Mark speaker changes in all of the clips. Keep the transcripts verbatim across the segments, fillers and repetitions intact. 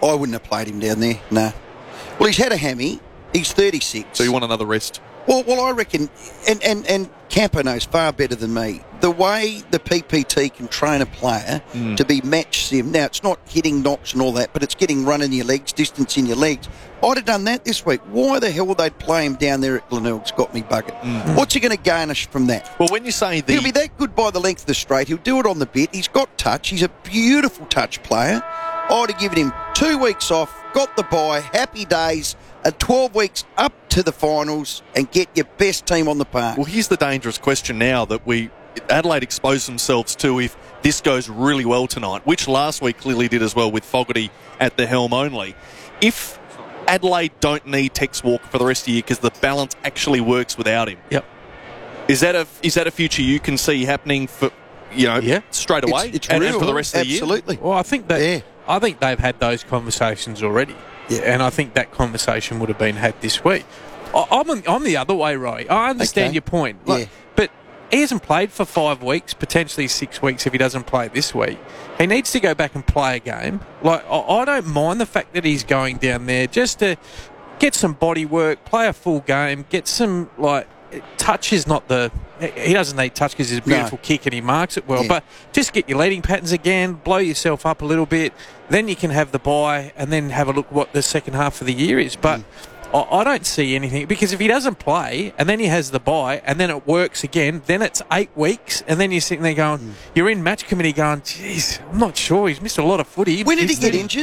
Speaker 1: I wouldn't have played him down there, no. Well, he's had a hammy. He's thirty-six.
Speaker 2: So you want another rest?
Speaker 1: Well, well, I reckon, and, and, and Campo knows far better than me, the way the P P T can train a player
Speaker 2: Mm.
Speaker 1: to be match sim. Now, it's not hitting knocks and all that, but it's getting run in your legs, distance in your legs. I'd have done that this week. Why the hell would they play him down there at Glenelg's got me bucket?
Speaker 2: Mm.
Speaker 1: What's he going to garnish from that?
Speaker 2: Well, when you say the...
Speaker 1: He'll be that good by the length of the straight. He'll do it on the bit. He's got touch. He's a beautiful touch player. I'd have given him two weeks off, got the bye, happy days, and twelve weeks up to the finals and get your best team on the park.
Speaker 2: Well, here's the dangerous question now that we Adelaide expose themselves to if this goes really well tonight, which last week clearly did as well with Fogarty at the helm only. If Adelaide don't need Tex Walker for the rest of the year because the balance actually works without him,
Speaker 3: Yep.
Speaker 2: is that a is that a future you can see happening for you know
Speaker 3: Yeah.
Speaker 2: straight away
Speaker 1: It's, it's
Speaker 2: and,
Speaker 1: real,
Speaker 2: and for the rest of the year?
Speaker 1: absolutely.
Speaker 3: Well, I think that
Speaker 1: Yeah.
Speaker 3: I think they've had those conversations already.
Speaker 1: Yeah.
Speaker 3: And I think that conversation would have been had this week. I, I'm, on, I'm the other way, Roy. I understand
Speaker 1: Okay.
Speaker 3: your point. Like,
Speaker 1: Yeah.
Speaker 3: But he hasn't played for five weeks, potentially six weeks if he doesn't play this week. He needs to go back and play a game. Like I, I don't mind the fact that he's going down there just to get some body work, play a full game, get some, like, touch is not the... He doesn't need touch because he's a beautiful
Speaker 1: No.
Speaker 3: kick and he marks it well.
Speaker 1: Yeah.
Speaker 3: But just get your leading patterns again, blow yourself up a little bit, then you can have the bye and then have a look what the second half of the year is. But
Speaker 1: Mm.
Speaker 3: I, I don't see anything, because if he doesn't play and then he has the bye and then it works again, then it's eight weeks and then you're sitting there going,
Speaker 1: Mm.
Speaker 3: you're in match committee going, geez, I'm not sure. He's missed a lot of footy.
Speaker 1: When did he
Speaker 3: He's
Speaker 1: get
Speaker 3: the-
Speaker 1: injured?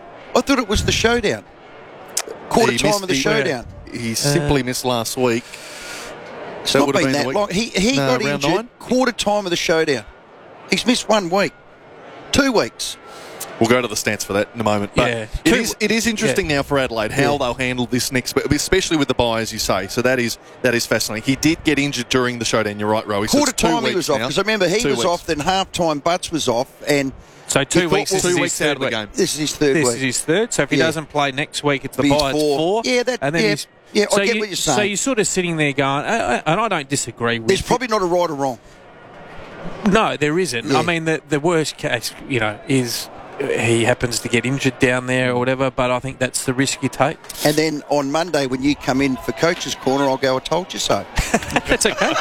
Speaker 1: I thought it was the showdown. Quarter
Speaker 2: He
Speaker 1: time
Speaker 2: missed
Speaker 1: of the
Speaker 2: the-
Speaker 1: showdown.
Speaker 2: He simply missed last week.
Speaker 1: It's
Speaker 2: That
Speaker 1: not
Speaker 2: would have
Speaker 1: been
Speaker 2: been
Speaker 1: that
Speaker 2: the week-
Speaker 1: long. He, he
Speaker 2: No,
Speaker 1: got
Speaker 2: round
Speaker 1: injured
Speaker 2: nine?
Speaker 1: quarter time of the showdown. He's missed one week. Two weeks.
Speaker 2: We'll go to the stats for that in a moment. But
Speaker 3: Yeah.
Speaker 2: it
Speaker 3: Two-
Speaker 2: is it is interesting now for Adelaide how
Speaker 1: Yeah.
Speaker 2: they'll handle this next, especially with the bye, as you say. So that is that is fascinating. He did get injured during the showdown. You're right, Rowie. So
Speaker 1: Quarter
Speaker 2: it's two
Speaker 1: time he
Speaker 2: weeks
Speaker 1: was off.
Speaker 2: now.
Speaker 1: Because I remember he
Speaker 2: Two
Speaker 1: was
Speaker 2: weeks.
Speaker 1: off, then half time Butts was off, and
Speaker 3: So two
Speaker 1: He thought,
Speaker 3: weeks,
Speaker 1: well,
Speaker 3: this
Speaker 2: two
Speaker 3: is
Speaker 2: weeks
Speaker 3: his
Speaker 2: out
Speaker 3: third
Speaker 2: of the
Speaker 3: week.
Speaker 2: game.
Speaker 1: this is his third
Speaker 3: This
Speaker 1: week.
Speaker 3: is his third. So if he
Speaker 1: Yeah.
Speaker 3: doesn't play next week, it's the
Speaker 1: He's
Speaker 3: bye. It's
Speaker 1: four.
Speaker 3: four.
Speaker 1: Yeah, that-
Speaker 3: and then
Speaker 1: yeah.
Speaker 3: he's,
Speaker 1: Yeah, I
Speaker 3: so
Speaker 1: get
Speaker 3: you,
Speaker 1: what you're
Speaker 3: So
Speaker 1: saying.
Speaker 3: you're sort of sitting there going, uh, uh, and I don't disagree with
Speaker 1: There's
Speaker 3: it.
Speaker 1: probably not a right or wrong.
Speaker 3: No, there isn't.
Speaker 1: Yeah.
Speaker 3: I mean, the the worst case, you know, is he happens to get injured down there or whatever, but I think that's the risk you take.
Speaker 1: And then on Monday, when you come in for Coach's Corner, I'll go, I told you so.
Speaker 3: That's okay.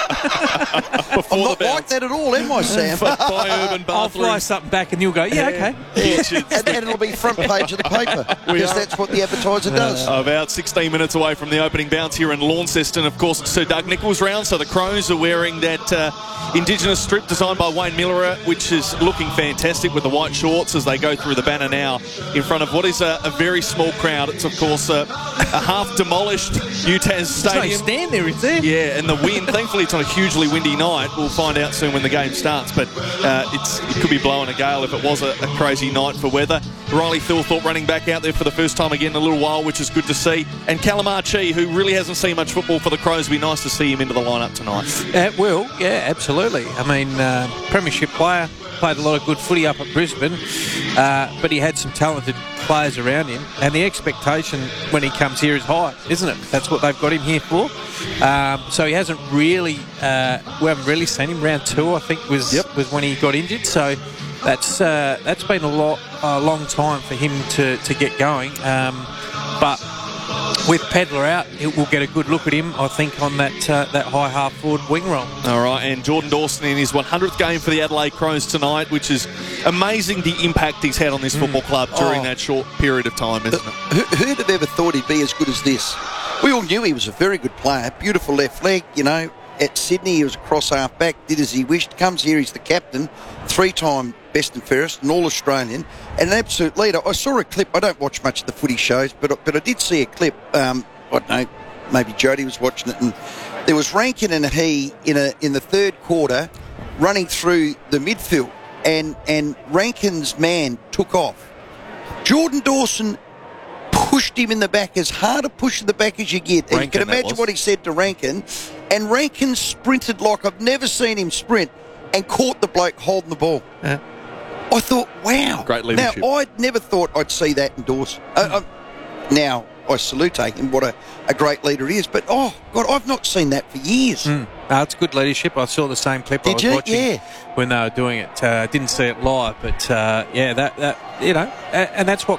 Speaker 2: Before
Speaker 1: I'm not
Speaker 2: the
Speaker 1: like
Speaker 2: bounce.
Speaker 1: that at all, am I, Sam?
Speaker 2: By Urban
Speaker 3: I'll fly
Speaker 2: Bathroom.
Speaker 3: something back and you'll go, yeah, okay.
Speaker 1: and, and it'll be front page of the paper, because that's what the advertiser does.
Speaker 2: About sixteen minutes away from the opening bounce here in Launceston. Of course, it's Sir Doug Nicholls round, so the Crows are wearing that uh, Indigenous strip designed by Wayne Miller, which is looking fantastic with the white shorts as they go through the banner now in front of what is a, a very small crowd. It's, of course, a, a half-demolished U T A S
Speaker 3: There's no
Speaker 2: stadium.
Speaker 3: stand there, is there?
Speaker 2: Yeah, and the wind, thankfully it's on a hugely windy night. We'll find out soon when the game starts, but uh, it's, it could be blowing a gale if it was a, a crazy night for weather. Riley Thilthorpe running back out there for the first time again in a little while, which is good to see. And Calamar Chi, who really hasn't seen much football for the Crows, it'll be nice to see him into the lineup tonight.
Speaker 3: It will, yeah, absolutely. I mean, uh, premiership player, played a lot of good footy up at Brisbane, uh, but he had some talented players around him, and the expectation when he comes here is high, isn't it? That's what they've got him here for. Um, so he hasn't really, uh, we haven't really seen him. Round two, I think, was
Speaker 2: Yep.
Speaker 3: was when he got injured. So that's uh, that's been a lot, a long time for him to to get going. Um, but with Pedler out, it will get a good look at him, I think, on that uh, that high half forward wing role.
Speaker 2: All right, and Jordan Dawson in his one hundredth game for the Adelaide Crows tonight, which is amazing the impact he's had on this football club during
Speaker 1: Oh.
Speaker 2: that short period of time, isn't it?
Speaker 1: Who, who'd have ever thought he'd be as good as this? We all knew he was a very good player. Beautiful left leg, you know. At Sydney, he was a cross half back, did as he wished. Comes here, he's the captain, three-time best and fairest, an all-Australian, and an absolute leader. I saw a clip. I don't watch much of the footy shows, but but I did see a clip. Um, I don't know, maybe Jody was watching it, and there was Rankin and he in a in the third quarter running through the midfield, and and Rankin's man took off. Jordan Dawson pushed him in the back, as hard a push in the back as you get. And you
Speaker 2: Rankin,
Speaker 1: can
Speaker 2: that
Speaker 1: imagine
Speaker 2: was.
Speaker 1: what he said to Rankin. And Rankin sprinted like I've never seen him sprint and caught the bloke holding the ball.
Speaker 2: Yeah.
Speaker 1: I thought, wow.
Speaker 2: Great leadership.
Speaker 1: Now, I never thought I'd see that in Dawson. Uh, I, now, I salute him, what a, a great leader he is. But, oh, God, I've not seen that for years.
Speaker 3: Mm. Uh, it's good leadership. I saw the same clip. I
Speaker 1: Did
Speaker 3: was
Speaker 1: you?
Speaker 3: watching
Speaker 1: Yeah.
Speaker 3: when they were doing it. Uh, didn't see it live, but uh, yeah, that, that you know, and, and that's what good captain.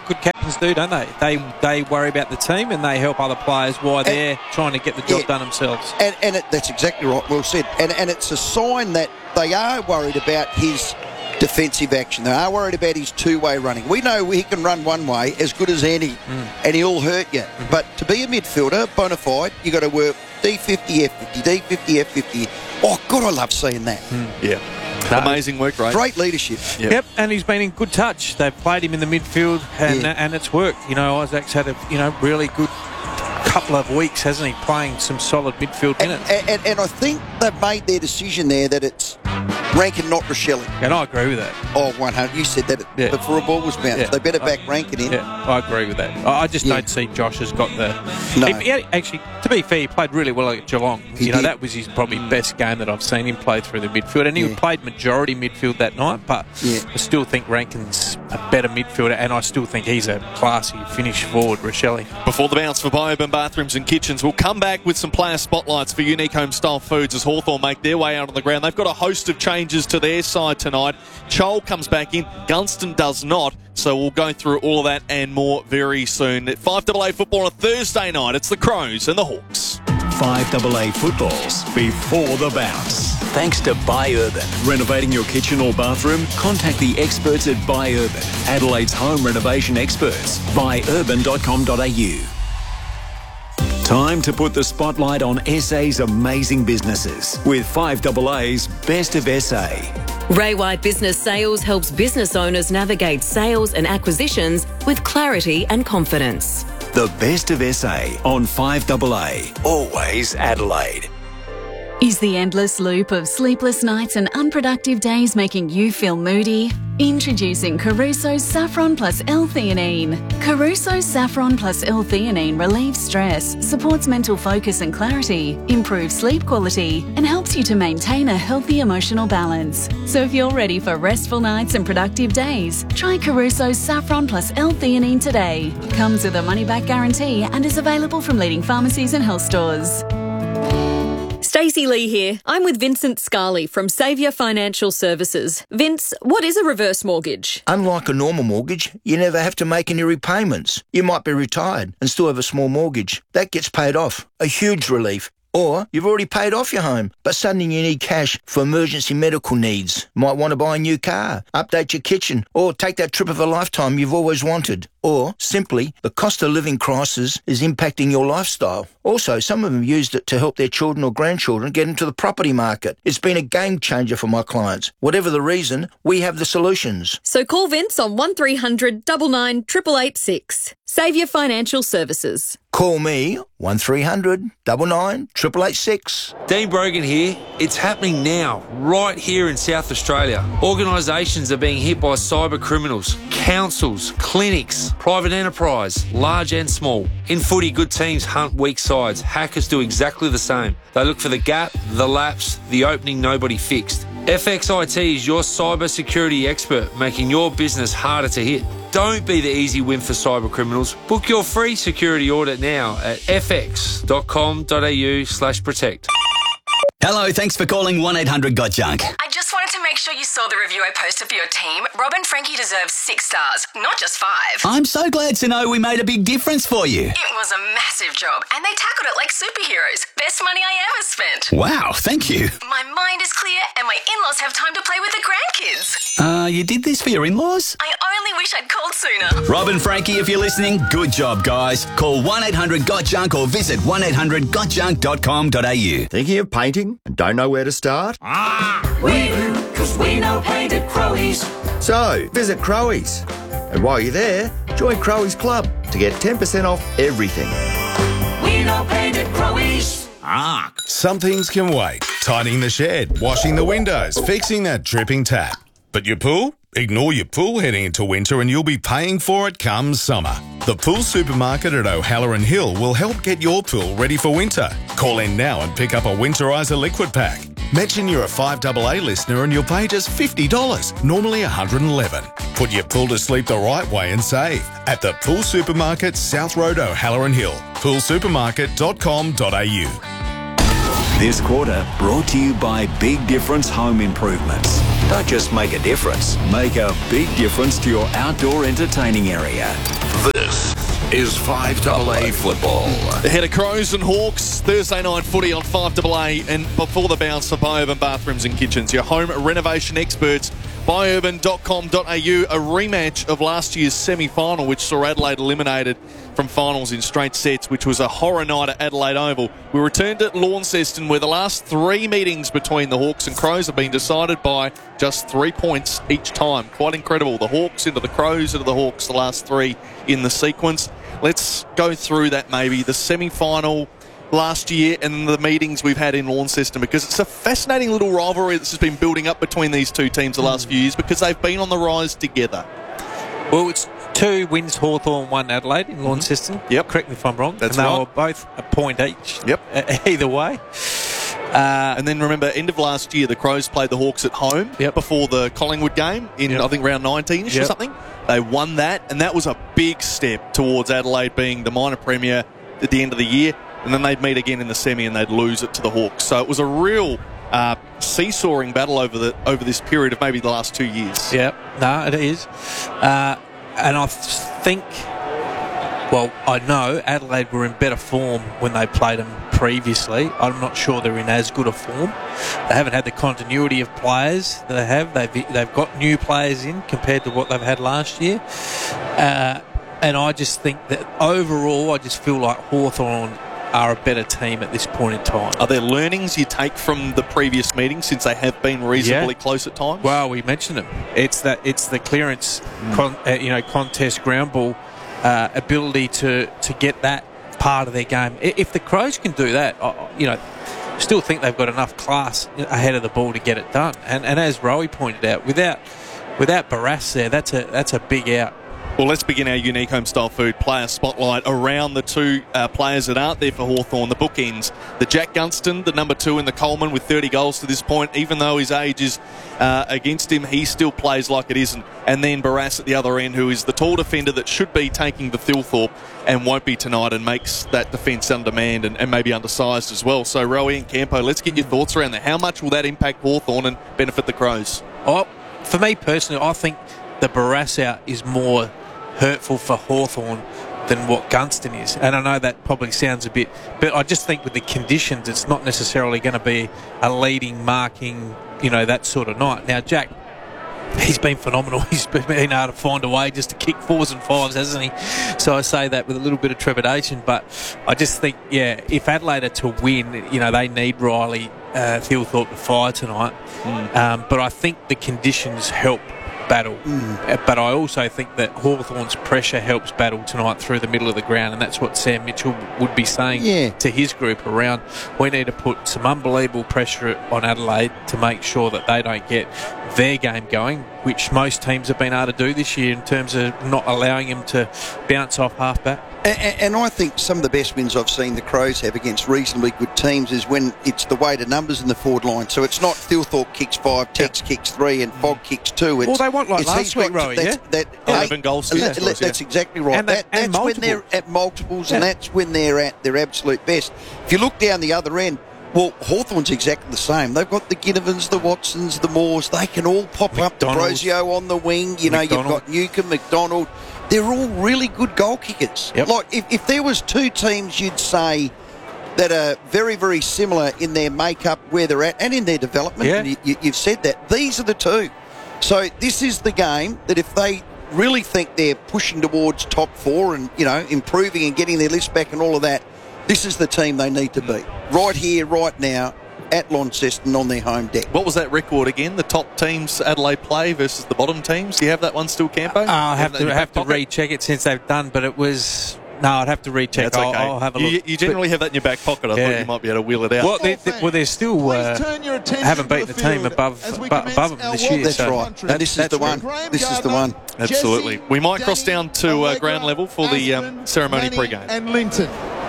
Speaker 3: Rankins do, don't they? They they worry about the team and they help other players while they're trying to get the job
Speaker 1: yeah.
Speaker 3: done themselves.
Speaker 1: And, and it, that's exactly right, well said. And, and it's a sign that they are worried about his defensive action. They are worried about his two-way running. We know he can run one way as good as any, mm. and he'll hurt you. Mm-hmm. But to be a midfielder, bona fide, you got to work D fifty, F fifty, D fifty, F fifty. Oh, God, I love seeing that.
Speaker 2: Mm. Yeah. No. Amazing work, right?
Speaker 1: Great leadership.
Speaker 3: Yep. yep, and he's been in good touch. They've played him in the midfield, and
Speaker 1: yeah.
Speaker 3: and it's worked. You know, Isaac's had a you know really good couple of weeks, hasn't he, playing some solid midfield minutes.
Speaker 1: And, and, and I think they've made their decision there that it's Rankin, not Rochelle.
Speaker 3: And I agree with that.
Speaker 1: Oh, one hundred. You said that
Speaker 3: yeah.
Speaker 1: before a ball was bounced.
Speaker 3: Yeah.
Speaker 1: They better back
Speaker 3: I,
Speaker 1: Rankin in.
Speaker 3: Yeah, I agree with that. I just yeah. don't see Josh has got the...
Speaker 1: No.
Speaker 3: He, he, actually, to be fair, he played really well at Geelong.
Speaker 1: He
Speaker 3: you know,
Speaker 1: did.
Speaker 3: that was his probably best game that I've seen him play through the midfield. And he
Speaker 1: yeah.
Speaker 3: played majority midfield that night, but
Speaker 1: yeah.
Speaker 3: I still think Rankin's a better midfielder, and I still think he's a classy finish forward, Rochelle. Before
Speaker 2: the bounce for Bioburn Bathrooms and Kitchens, we'll come back with some player spotlights for Unique Home-style foods as Hawthorn make their way out on the ground. They've got a host of changes to their side tonight. Chol comes back in, Gunston does not, so we'll go through all of that and more very soon. At five A A football on a Thursday night, it's the Crows and the Hawks.
Speaker 4: five A A footballs before the bounce. Thanks to Buy Urban. Renovating your kitchen or bathroom? Contact the experts at Buy Urban, Adelaide's home renovation experts. buy urban dot com dot a u. Time to put the spotlight on S A's amazing businesses with five A A's Best of S A.
Speaker 5: Ray White Business Sales helps business owners navigate sales and acquisitions with clarity and confidence.
Speaker 4: The Best of S A on five A A. Always Adelaide.
Speaker 6: Is the endless loop of sleepless nights and unproductive days making you feel moody? Introducing Caruso's Saffron Plus L-theanine. Caruso's Saffron Plus L-theanine relieves stress, supports mental focus and clarity, improves sleep quality, and helps you to maintain a healthy emotional balance. So if you're ready for restful nights and productive days, try Caruso's Saffron Plus L-theanine today. Comes with a money-back guarantee and is available from leading pharmacies and health stores.
Speaker 7: Stacey Lee here. I'm with Vincent Scarley from Saviour Financial Services. Vince, what is a reverse mortgage?
Speaker 8: Unlike a normal mortgage, you never have to make any repayments. You might be retired and still have a small mortgage. That gets paid off. A huge relief. Or you've already paid off your home, but suddenly you need cash for emergency medical needs. Might want to buy a new car, update your kitchen, or take that trip of a lifetime you've always wanted. Or, simply, the cost of living crisis is impacting your lifestyle. Also, some of them used it to help their children or grandchildren get into the property market. It's been a game changer for my clients. Whatever the reason, we have the solutions.
Speaker 7: So call Vince on one three hundred nine nine eight eight eight six. Saviour Financial Services.
Speaker 8: Call me, one three hundred nine nine eight eight eight six.
Speaker 9: Dean Brogan here. It's happening now, right here in South Australia. Organisations are being hit by cyber criminals, councils, clinics, private enterprise, large and small. In footy, good teams hunt weak sides. Hackers do exactly the same. They look for the gap, the lapse, the opening nobody fixed. F X I T is your cyber security expert, making your business harder to hit. Don't be the easy win for cyber criminals. Book your free security audit now at f x dot com dot a u slash protect.
Speaker 10: Hello, thanks for calling one eight hundred got junk.
Speaker 11: I just wanted to make sure you saw the review I posted for your team. Rob and Frankie deserve six stars, not just five.
Speaker 10: I'm so glad to know we made a big difference for you.
Speaker 11: It was a massive job, and they tackled it like superheroes. Best money I ever spent.
Speaker 10: Wow, thank you.
Speaker 11: My mind is clear, and my in-laws have time to play with the grandkids.
Speaker 10: Uh, you did this for your in-laws?
Speaker 11: I only wish I'd called sooner.
Speaker 10: Rob and Frankie, if you're listening, good job, guys. Call one eight hundred got junk or visit one eight hundred got junk dot com dot a u.
Speaker 12: Thinking of painting and don't know where to start?
Speaker 13: Ah, we do, because we know paint at Crowies.
Speaker 12: So, visit Crowies. And while you're there, join Crowies Club to get ten percent off everything.
Speaker 13: We know paint at Crowies.
Speaker 14: Ah. Some things can wait. Tidying the shed, washing the windows, fixing that dripping tap. But your pool? Ignore your pool heading into winter and you'll be paying for it come summer. The Pool Supermarket at O'Halloran Hill will help get your pool ready for winter. Call in now and pick up a Winterizer liquid pack. Mention you're a five A A listener and you'll pay just fifty dollars, normally one hundred eleven dollars. Put your pool to sleep the right way and save at the Pool Supermarket, South Road, O'Halloran Hill. pool supermarket dot com dot a u.
Speaker 4: This quarter brought to you by Big Difference Home Improvements. Don't just make a difference, make a big difference to your outdoor entertaining area.
Speaker 15: This is five double A football.
Speaker 2: Ahead of Crows and Hawks, Thursday night footy on five double A, and before the bounce for Biourban Bathrooms and Kitchens, your home renovation experts. biourban dot com dot a u, a rematch of last year's semi-final, which saw Adelaide eliminated from finals in straight sets, which was a horror night at Adelaide Oval. We returned at Launceston, where the last three meetings between the Hawks and Crows have been decided by just three points each time. Quite incredible. The Hawks into the Crows, into the Hawks, the last three in the sequence. Let's go through that maybe. The semi-final last year and the meetings we've had in Launceston, because it's a fascinating little rivalry that's just been building up between these two teams the last few years, because they've been on the rise together.
Speaker 3: Well, it's two wins Hawthorn, one Adelaide in Launceston.
Speaker 2: Mm-hmm. Yep.
Speaker 3: Correct me if I'm wrong.
Speaker 2: That's
Speaker 3: and they
Speaker 2: right.
Speaker 3: were both a point each.
Speaker 2: Yep.
Speaker 3: Uh, either way. Uh,
Speaker 2: and then remember, end of last year, the Crows played the Hawks at home
Speaker 3: yep.
Speaker 2: before the Collingwood game in,
Speaker 3: yep.
Speaker 2: I think, round nineteen-ish
Speaker 3: yep.
Speaker 2: or something. They won that, and that was a big step towards Adelaide being the minor premier at the end of the year. And then they'd meet again in the semi and they'd lose it to the Hawks. So it was a real uh, seesawing battle over the over this period of maybe the last two years.
Speaker 3: Yeah, no, it is. Uh, and I think, well, I know Adelaide were in better form when they played them previously. I'm not sure they're in as good a form. They haven't had the continuity of players that they have. They've, they've got new players in compared to what they've had last year. Uh, and I just think that overall, I just feel like Hawthorn are a better team at this point in time.
Speaker 2: Are there learnings you take from the previous meetings, since they have been reasonably
Speaker 3: yeah.
Speaker 2: close at times?
Speaker 3: Well, we mentioned them. It's that it's the clearance, mm. con, uh, you know, contest ground ball uh, ability to to get that part of their game. If the Crows can do that, uh, you know, still think they've got enough class ahead of the ball to get it done. And and as Rowie pointed out, without without Barrass there, that's a that's a big out.
Speaker 2: Well, let's begin our unique home-style food player spotlight around the two uh, players that aren't there for Hawthorn, the bookends. The Jack Gunston, the number two in the Coleman, with thirty goals to this point. Even though his age is uh, against him, he still plays like it isn't. And then Barrass at the other end, who is the tall defender that should be taking the Thilthorpe and won't be tonight, and makes that defence undermanned and, and maybe undersized as well. So, Rowie and Campo, let's get your thoughts around that. How much will that impact Hawthorn and benefit the Crows?
Speaker 3: Oh, for me personally, I think the Barrass out is more hurtful for Hawthorn than what Gunston is. And I know that probably sounds a bit, but I just think with the conditions, it's not necessarily going to be a leading, marking, you know, that sort of night. Now, Jack, he's been phenomenal. He's been able to find a way just to kick fours and fives, hasn't he? So I say that with a little bit of trepidation, but I just think, yeah, if Adelaide are to win, you know, they need Riley uh, Thilthorpe to fire tonight. Mm. Um, but I think the conditions help battle. Mm. But I also think that Hawthorn's pressure helps battle tonight through the middle of the ground, and that's what Sam Mitchell would be saying
Speaker 1: yeah.
Speaker 3: to his group around. We need to put some unbelievable pressure on Adelaide to make sure that they don't get their game going, which most teams have been able to do this year in terms of not allowing him to bounce off half-back.
Speaker 1: And, and I think some of the best wins I've seen the Crows have against reasonably good teams is when it's the weighted numbers in the forward line. So it's not Thilthorpe kicks five, Tex yeah. kicks three, and Fogg kicks two. It's,
Speaker 3: well, they want like
Speaker 1: it's,
Speaker 3: last week, Rowie, yeah?
Speaker 1: That,
Speaker 2: eleven goals.
Speaker 1: That,
Speaker 2: yeah.
Speaker 1: that, that's exactly right.
Speaker 3: And that,
Speaker 1: that,
Speaker 3: and
Speaker 1: that's when they're at multiples, yeah. and that's when they're at their absolute best. If you look down the other end, well, Hawthorn's exactly the same. They've got the Ginnivans, the Watsons, the Moores. They can all pop up. The Brosio on the wing. You know,
Speaker 3: McDonald.
Speaker 1: you've got Newcomb, McDonald. They're all really good goal kickers.
Speaker 3: Yep.
Speaker 1: Like, if, if there was two teams you'd say that are very, very similar in their makeup, where they're at, and in their development,
Speaker 3: yeah.
Speaker 1: and you, you, you've said that, these are the two. So this is the game that if they really think they're pushing towards top four and, you know, improving and getting their list back and all of that, this is the team they need to beat. Right here, right now, at Launceston on their home deck.
Speaker 2: What was that record again? The top teams Adelaide play versus the bottom teams? Do you have that one still, Campo?
Speaker 3: Uh, I'll have, have to have to recheck it since they've done, but it was... No, I'd have to recheck.
Speaker 2: That's okay.
Speaker 3: I'll, I'll have a
Speaker 2: you,
Speaker 3: look.
Speaker 2: You generally have that in your back pocket. I yeah. thought you might be able to wheel it out.
Speaker 3: Well, they, they, well they're still uh, haven't beaten the, the team above above them this year.
Speaker 1: That's
Speaker 3: so
Speaker 1: right. That, this is the one. This is the one.
Speaker 2: Absolutely. We might cross down to uh, ground level for the um, ceremony pre-game.
Speaker 16: And Linton.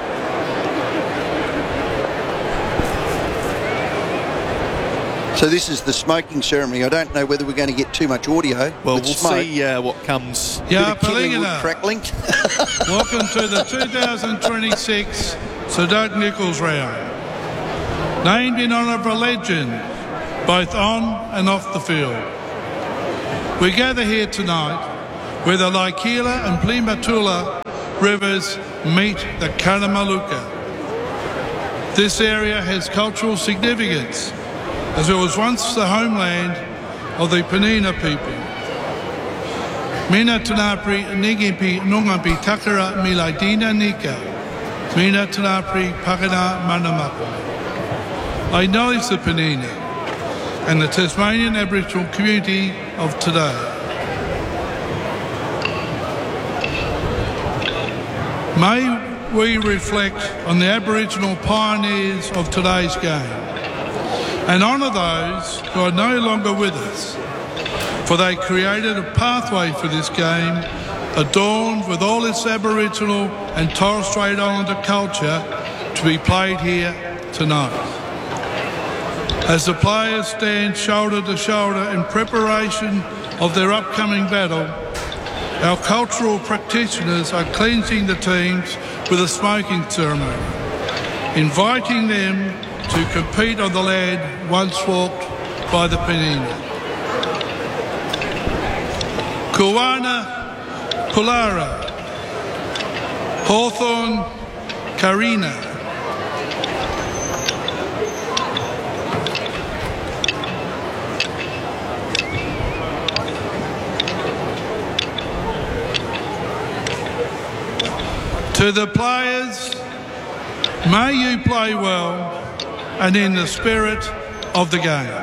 Speaker 1: So this is the smoking ceremony. I don't know whether we're going to get too much audio.
Speaker 2: Well, we'll
Speaker 1: smoke.
Speaker 2: see uh, what comes.
Speaker 16: Yeah,
Speaker 1: Paligina. Crackling.
Speaker 16: Welcome to the two thousand twenty-six Sir Doug Nicholls round. Named in honour of a legend, both on and off the field. We gather here tonight where the Laikila and Plimatula rivers meet the Karamalooka. This area has cultural significance, as it was once the homeland of the Penina people. Mina Tanapri Nigipi Nungampi Takara Milaidina Nika. Mina Tanapri Pakana Manamapa. I acknowledge the Penina and the Tasmanian Aboriginal community of today. May we reflect on the Aboriginal pioneers of today's game and honour those who are no longer with us, for they created a pathway for this game adorned with all its Aboriginal and Torres Strait Islander culture to be played here tonight. As the players stand shoulder to shoulder in preparation of their upcoming battle, our cultural practitioners are cleansing the teams with a smoking ceremony, inviting them to compete on the land once walked by the Penina. Kuwana Pulara, Hawthorn Karina, to the players, may you play well and in the spirit of the game.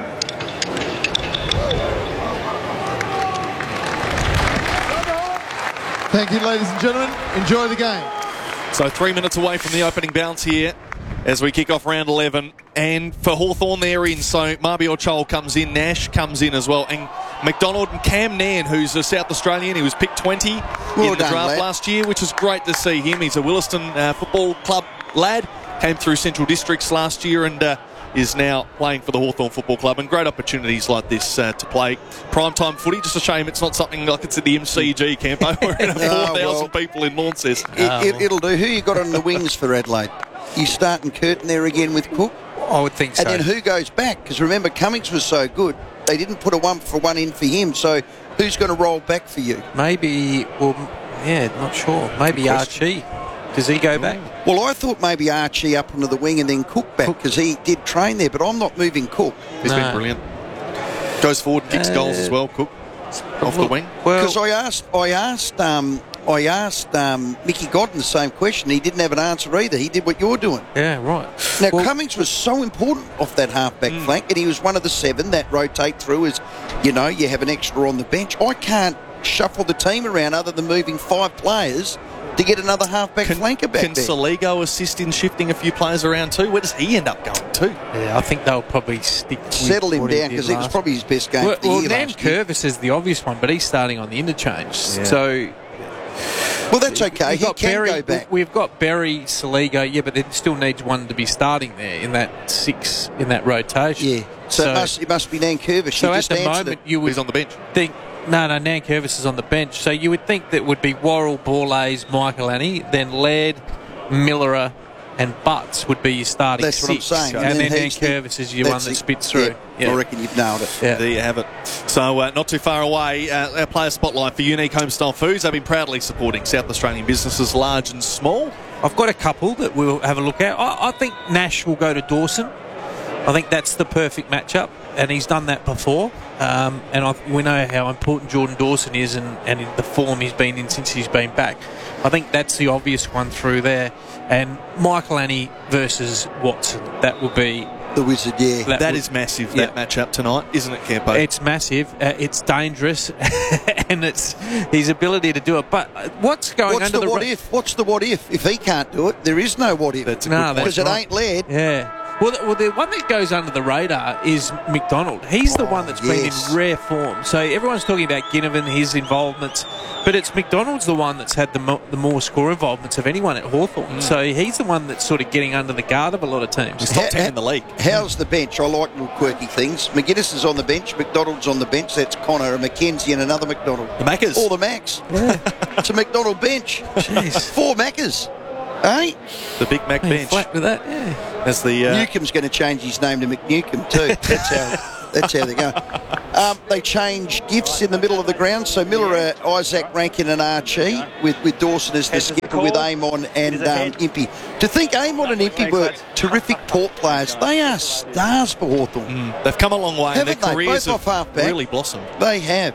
Speaker 17: Thank you, ladies and gentlemen. Enjoy the game.
Speaker 2: So three minutes away from the opening bounce here as we kick off round eleven. And for Hawthorn, they're in. So Mabior Chol comes in, Nash comes in as well. And McDonald and Cam Nairn, who's a South Australian, he was picked twenty
Speaker 1: well
Speaker 2: in the
Speaker 1: done,
Speaker 2: draft
Speaker 1: lad.
Speaker 2: last year, which is great to see him. He's a Williston uh, Football Club lad, came through Central Districts last year and uh, is now playing for the Hawthorn Football Club. And great opportunities like this uh, to play primetime footy. Just a shame it's not something like it's at the M C G, Campo, where four thousand
Speaker 1: Oh, well.
Speaker 2: people in Launceston.
Speaker 1: It, it, it'll do. Who you got on the wings for Adelaide? You starting Curtin there again with Cook?
Speaker 3: I would think so.
Speaker 1: And then who goes back? Because remember, Cummings was so good, they didn't put a one for one in for him. So who's going to roll back for you?
Speaker 3: Maybe, well, yeah, not sure. Maybe Archie. Does he go back?
Speaker 1: Well, I thought maybe Archie up onto the wing and then Cook back because he did train there, but I'm not moving Cook.
Speaker 2: He's
Speaker 3: No.
Speaker 2: been brilliant. Goes forward, kicks
Speaker 1: Uh,
Speaker 2: goals as well, Cook, off the wing.
Speaker 1: Because I asked, I asked, um, I asked um, Mickey Godden the same question. He didn't have an answer either. He did what you're doing.
Speaker 3: Yeah, right.
Speaker 1: Now,
Speaker 3: Well-
Speaker 1: Cummings was so important off that half-back flank, and he was one of the seven that rotate through as, you know, you have an extra on the bench. I can't shuffle the team around other than moving five players to get another half-back flanker back
Speaker 2: Can
Speaker 1: there.
Speaker 2: Saligo assist in shifting a few players around too? Where does he end up going to?
Speaker 3: Yeah, I think they'll probably stick with
Speaker 1: Settle him
Speaker 3: what he
Speaker 1: down
Speaker 3: did
Speaker 1: because it was
Speaker 3: last-
Speaker 1: probably his best game
Speaker 3: Well,
Speaker 1: of the
Speaker 3: well
Speaker 1: year
Speaker 3: Nam
Speaker 1: last year.
Speaker 3: Curvis is the obvious one, but he's starting on the interchange.
Speaker 1: Yeah.
Speaker 3: So,
Speaker 1: well, that's okay.
Speaker 3: We've
Speaker 1: He
Speaker 3: got
Speaker 1: can
Speaker 3: Berry,
Speaker 1: go back.
Speaker 3: We've got Berry, Saligo, yeah, but it still needs one to be starting there in that six in that rotation.
Speaker 1: Yeah. So, it, must, it must be Nankervis.
Speaker 3: So
Speaker 1: you
Speaker 3: at
Speaker 1: just
Speaker 3: the
Speaker 1: answered
Speaker 3: moment,
Speaker 1: it.
Speaker 3: you would
Speaker 2: He's on the bench.
Speaker 3: think no, no, Nankervis is on the bench. So you would think that would be Worrell, Borlays, Michael Annie, then Laird, Millerer, and Butts would be your starting
Speaker 1: That's what I'm
Speaker 3: six.
Speaker 1: saying.
Speaker 3: And,
Speaker 1: And
Speaker 3: then
Speaker 1: then he's the-
Speaker 3: Nankervis is your
Speaker 1: that's
Speaker 3: one that
Speaker 1: it.
Speaker 3: spits through.
Speaker 1: Yeah, I reckon you've nailed it.
Speaker 3: Yeah.
Speaker 2: There you have it. So uh, not too far away, uh, our player spotlight for Unique Homestyle Foods. They've been proudly supporting South Australian businesses large and small.
Speaker 3: I've got a couple that we'll have a look at. I, I think Nash will go to Dawson. I think that's the perfect matchup, and he's done that before. Um, and I, we know how important Jordan Dawson is and, and in the form he's been in since he's been back. I think that's the obvious one through there. And Michael Annie versus Watson, that will be...
Speaker 1: The Wizard, yeah.
Speaker 2: That, that
Speaker 3: would-
Speaker 2: is massive,
Speaker 3: yeah.
Speaker 2: that matchup tonight, isn't it, Campo?
Speaker 3: It's massive, uh, it's dangerous, and it's his ability to do it. But uh, what's going
Speaker 1: What's
Speaker 3: under
Speaker 1: the,
Speaker 3: the...
Speaker 1: what
Speaker 3: ra-
Speaker 1: if? What's the what if? If he can't do it, there is no what if.
Speaker 2: That's a
Speaker 3: No,
Speaker 2: good point.
Speaker 3: that's
Speaker 1: Because it
Speaker 3: right.
Speaker 1: ain't Laird.
Speaker 3: Yeah. Well, the, well, the one that goes under the radar is McDonald. He's the one that's
Speaker 1: yes.
Speaker 3: been in rare form. So everyone's talking about Ginnivan, his involvements, but it's McDonald's the one that's had the, mo- the more score involvements of anyone at Hawthorn.
Speaker 2: Mm.
Speaker 3: So he's the one that's sort of getting under the guard of a lot of teams.
Speaker 2: He's top
Speaker 1: Ha-
Speaker 2: ten
Speaker 1: ha-
Speaker 2: in the league.
Speaker 1: How's the bench? I like little quirky things. McGuinness is on the bench. McDonald's on the bench. That's Connor and McKenzie and another McDonald.
Speaker 2: The Maccas.
Speaker 1: All the Macs. It's a McDonald bench.
Speaker 3: Jeez.
Speaker 1: Four Maccas. Eh?
Speaker 2: The Big Mac
Speaker 3: Yeah,
Speaker 2: bench.
Speaker 3: flat with that, yeah.
Speaker 2: As the uh,
Speaker 1: Newcomb's going to change his name to McNewcomb too. That's how. That's how they go. Um, they changed gifts in the middle of the ground. So Miller, uh, Isaac, Rankin and Archie with, with Dawson as the skipper with Amon and um, Impey. To think Amon and Impey were terrific port players. They are stars for Hawthorn.
Speaker 2: Mm, they've come a long way.
Speaker 1: Haven't
Speaker 2: and their
Speaker 1: they?
Speaker 2: careers
Speaker 1: Both
Speaker 2: have
Speaker 1: off half-back.
Speaker 2: really blossomed.
Speaker 1: They have.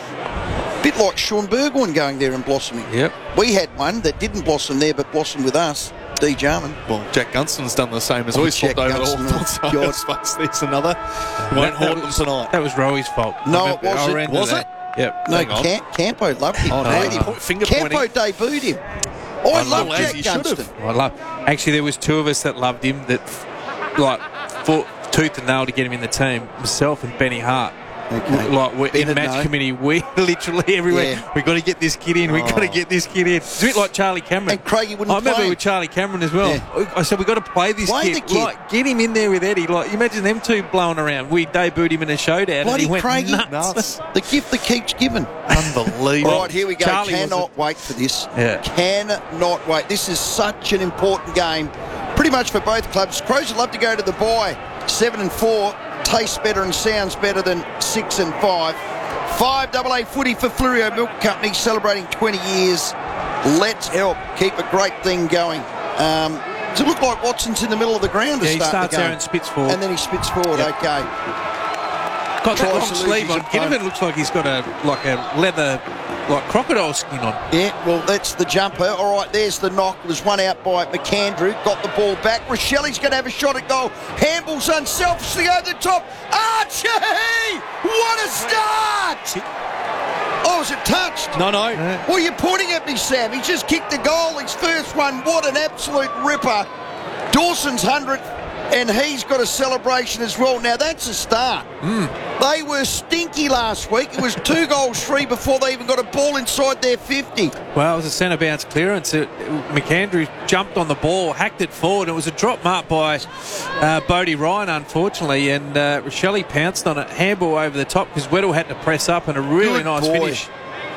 Speaker 1: Bit like Sean Burgoyne going there and blossoming.
Speaker 3: Yep.
Speaker 1: We had one that didn't blossom there but blossomed with us. D. Jarman.
Speaker 2: Well, Jack Gunston's done the same as
Speaker 1: Oh,
Speaker 2: always.
Speaker 1: Jack
Speaker 2: Swapped over to
Speaker 1: Gunston,
Speaker 2: Hawthorn, so
Speaker 1: God.
Speaker 2: I suppose there's another. Won't haunt them tonight.
Speaker 3: That was Rowy's fault.
Speaker 1: No,
Speaker 3: I
Speaker 1: it
Speaker 3: remember- I
Speaker 1: wasn't.
Speaker 3: ran to
Speaker 2: Was
Speaker 3: that. Yep.
Speaker 1: No,
Speaker 2: Hang on.
Speaker 1: Cam- Campo loved him.
Speaker 2: Oh, no,
Speaker 1: Played
Speaker 2: no.
Speaker 1: him.
Speaker 2: Point- finger
Speaker 1: Campo
Speaker 2: pointing.
Speaker 1: debuted him. I,
Speaker 3: I
Speaker 1: love
Speaker 3: love
Speaker 1: Jack
Speaker 2: as he should
Speaker 1: Gunston.
Speaker 2: have.
Speaker 3: I love. Actually, there was two of us that loved him. That like fought tooth and nail to get him in the team. Myself and Benny Hart.
Speaker 1: Okay.
Speaker 3: Like we're in
Speaker 1: Bennett,
Speaker 3: match
Speaker 1: no.
Speaker 3: committee, we literally everywhere.
Speaker 1: Yeah.
Speaker 3: We got to get this kid in. We
Speaker 1: Oh.
Speaker 3: got to get this kid in. It's a bit like Charlie Cameron.
Speaker 1: And Craigie wouldn't
Speaker 3: I remember
Speaker 1: play him.
Speaker 3: with Charlie Cameron as well.
Speaker 1: Yeah.
Speaker 3: I said we got to play this
Speaker 1: Play
Speaker 3: kid.
Speaker 1: the kid.
Speaker 3: Like get him in there with Eddie. Like imagine them two blowing around. We debuted him in a showdown
Speaker 1: Bloody
Speaker 3: and he went
Speaker 1: Craigie.
Speaker 3: nuts.
Speaker 1: The gift that keeps giving.
Speaker 2: Unbelievable.
Speaker 1: All right, here we go.
Speaker 3: Charlie was
Speaker 1: Cannot wait for this.
Speaker 3: Yeah.
Speaker 1: Cannot wait. This is such an important game, pretty much for both clubs. Crows would love to go to the bye. Seven and four tastes better and sounds better than six and five. Five double A footy for Flurio Milk Company, celebrating twenty years. Let's help keep a great thing going. Um, does it look like Watson's in the middle of the ground to
Speaker 3: Yeah, he
Speaker 1: start
Speaker 3: starts
Speaker 1: the game?
Speaker 3: there and spits forward.
Speaker 1: And then he spits forward.
Speaker 3: Yep.
Speaker 1: Okay.
Speaker 3: Got that
Speaker 1: Tries
Speaker 3: long
Speaker 1: to lose
Speaker 3: sleeve
Speaker 1: his
Speaker 3: on.
Speaker 1: opponent.
Speaker 3: Ginnivan looks like he's got a like a leather, like crocodile skin on.
Speaker 1: Yeah, well, that's the jumper. All right, there's the knock. It was one out by McAndrew. Got the ball back. Rochelli's going to have a shot at goal. Handballs unselfishly over the top. Archie! What a start! Oh, was it touched?
Speaker 2: No, no.
Speaker 1: Well, you're pointing at me, Sam. He just kicked the goal. His first one. What an absolute ripper. Dawson's hundredth, and he's got a celebration as well. Now, that's a start.
Speaker 3: Mm.
Speaker 1: They were stinky last week. It was two goals free before they even got a ball inside their fifty.
Speaker 3: Well, it was a centre bounce clearance. It, McAndrew jumped on the ball, hacked it forward. It was a drop mark by uh, Bodie Ryan, unfortunately, and uh, Rochelli pounced on it. Handball over the top because Weddle had to press up, and a really
Speaker 1: Good
Speaker 3: nice
Speaker 1: boy.
Speaker 3: finish.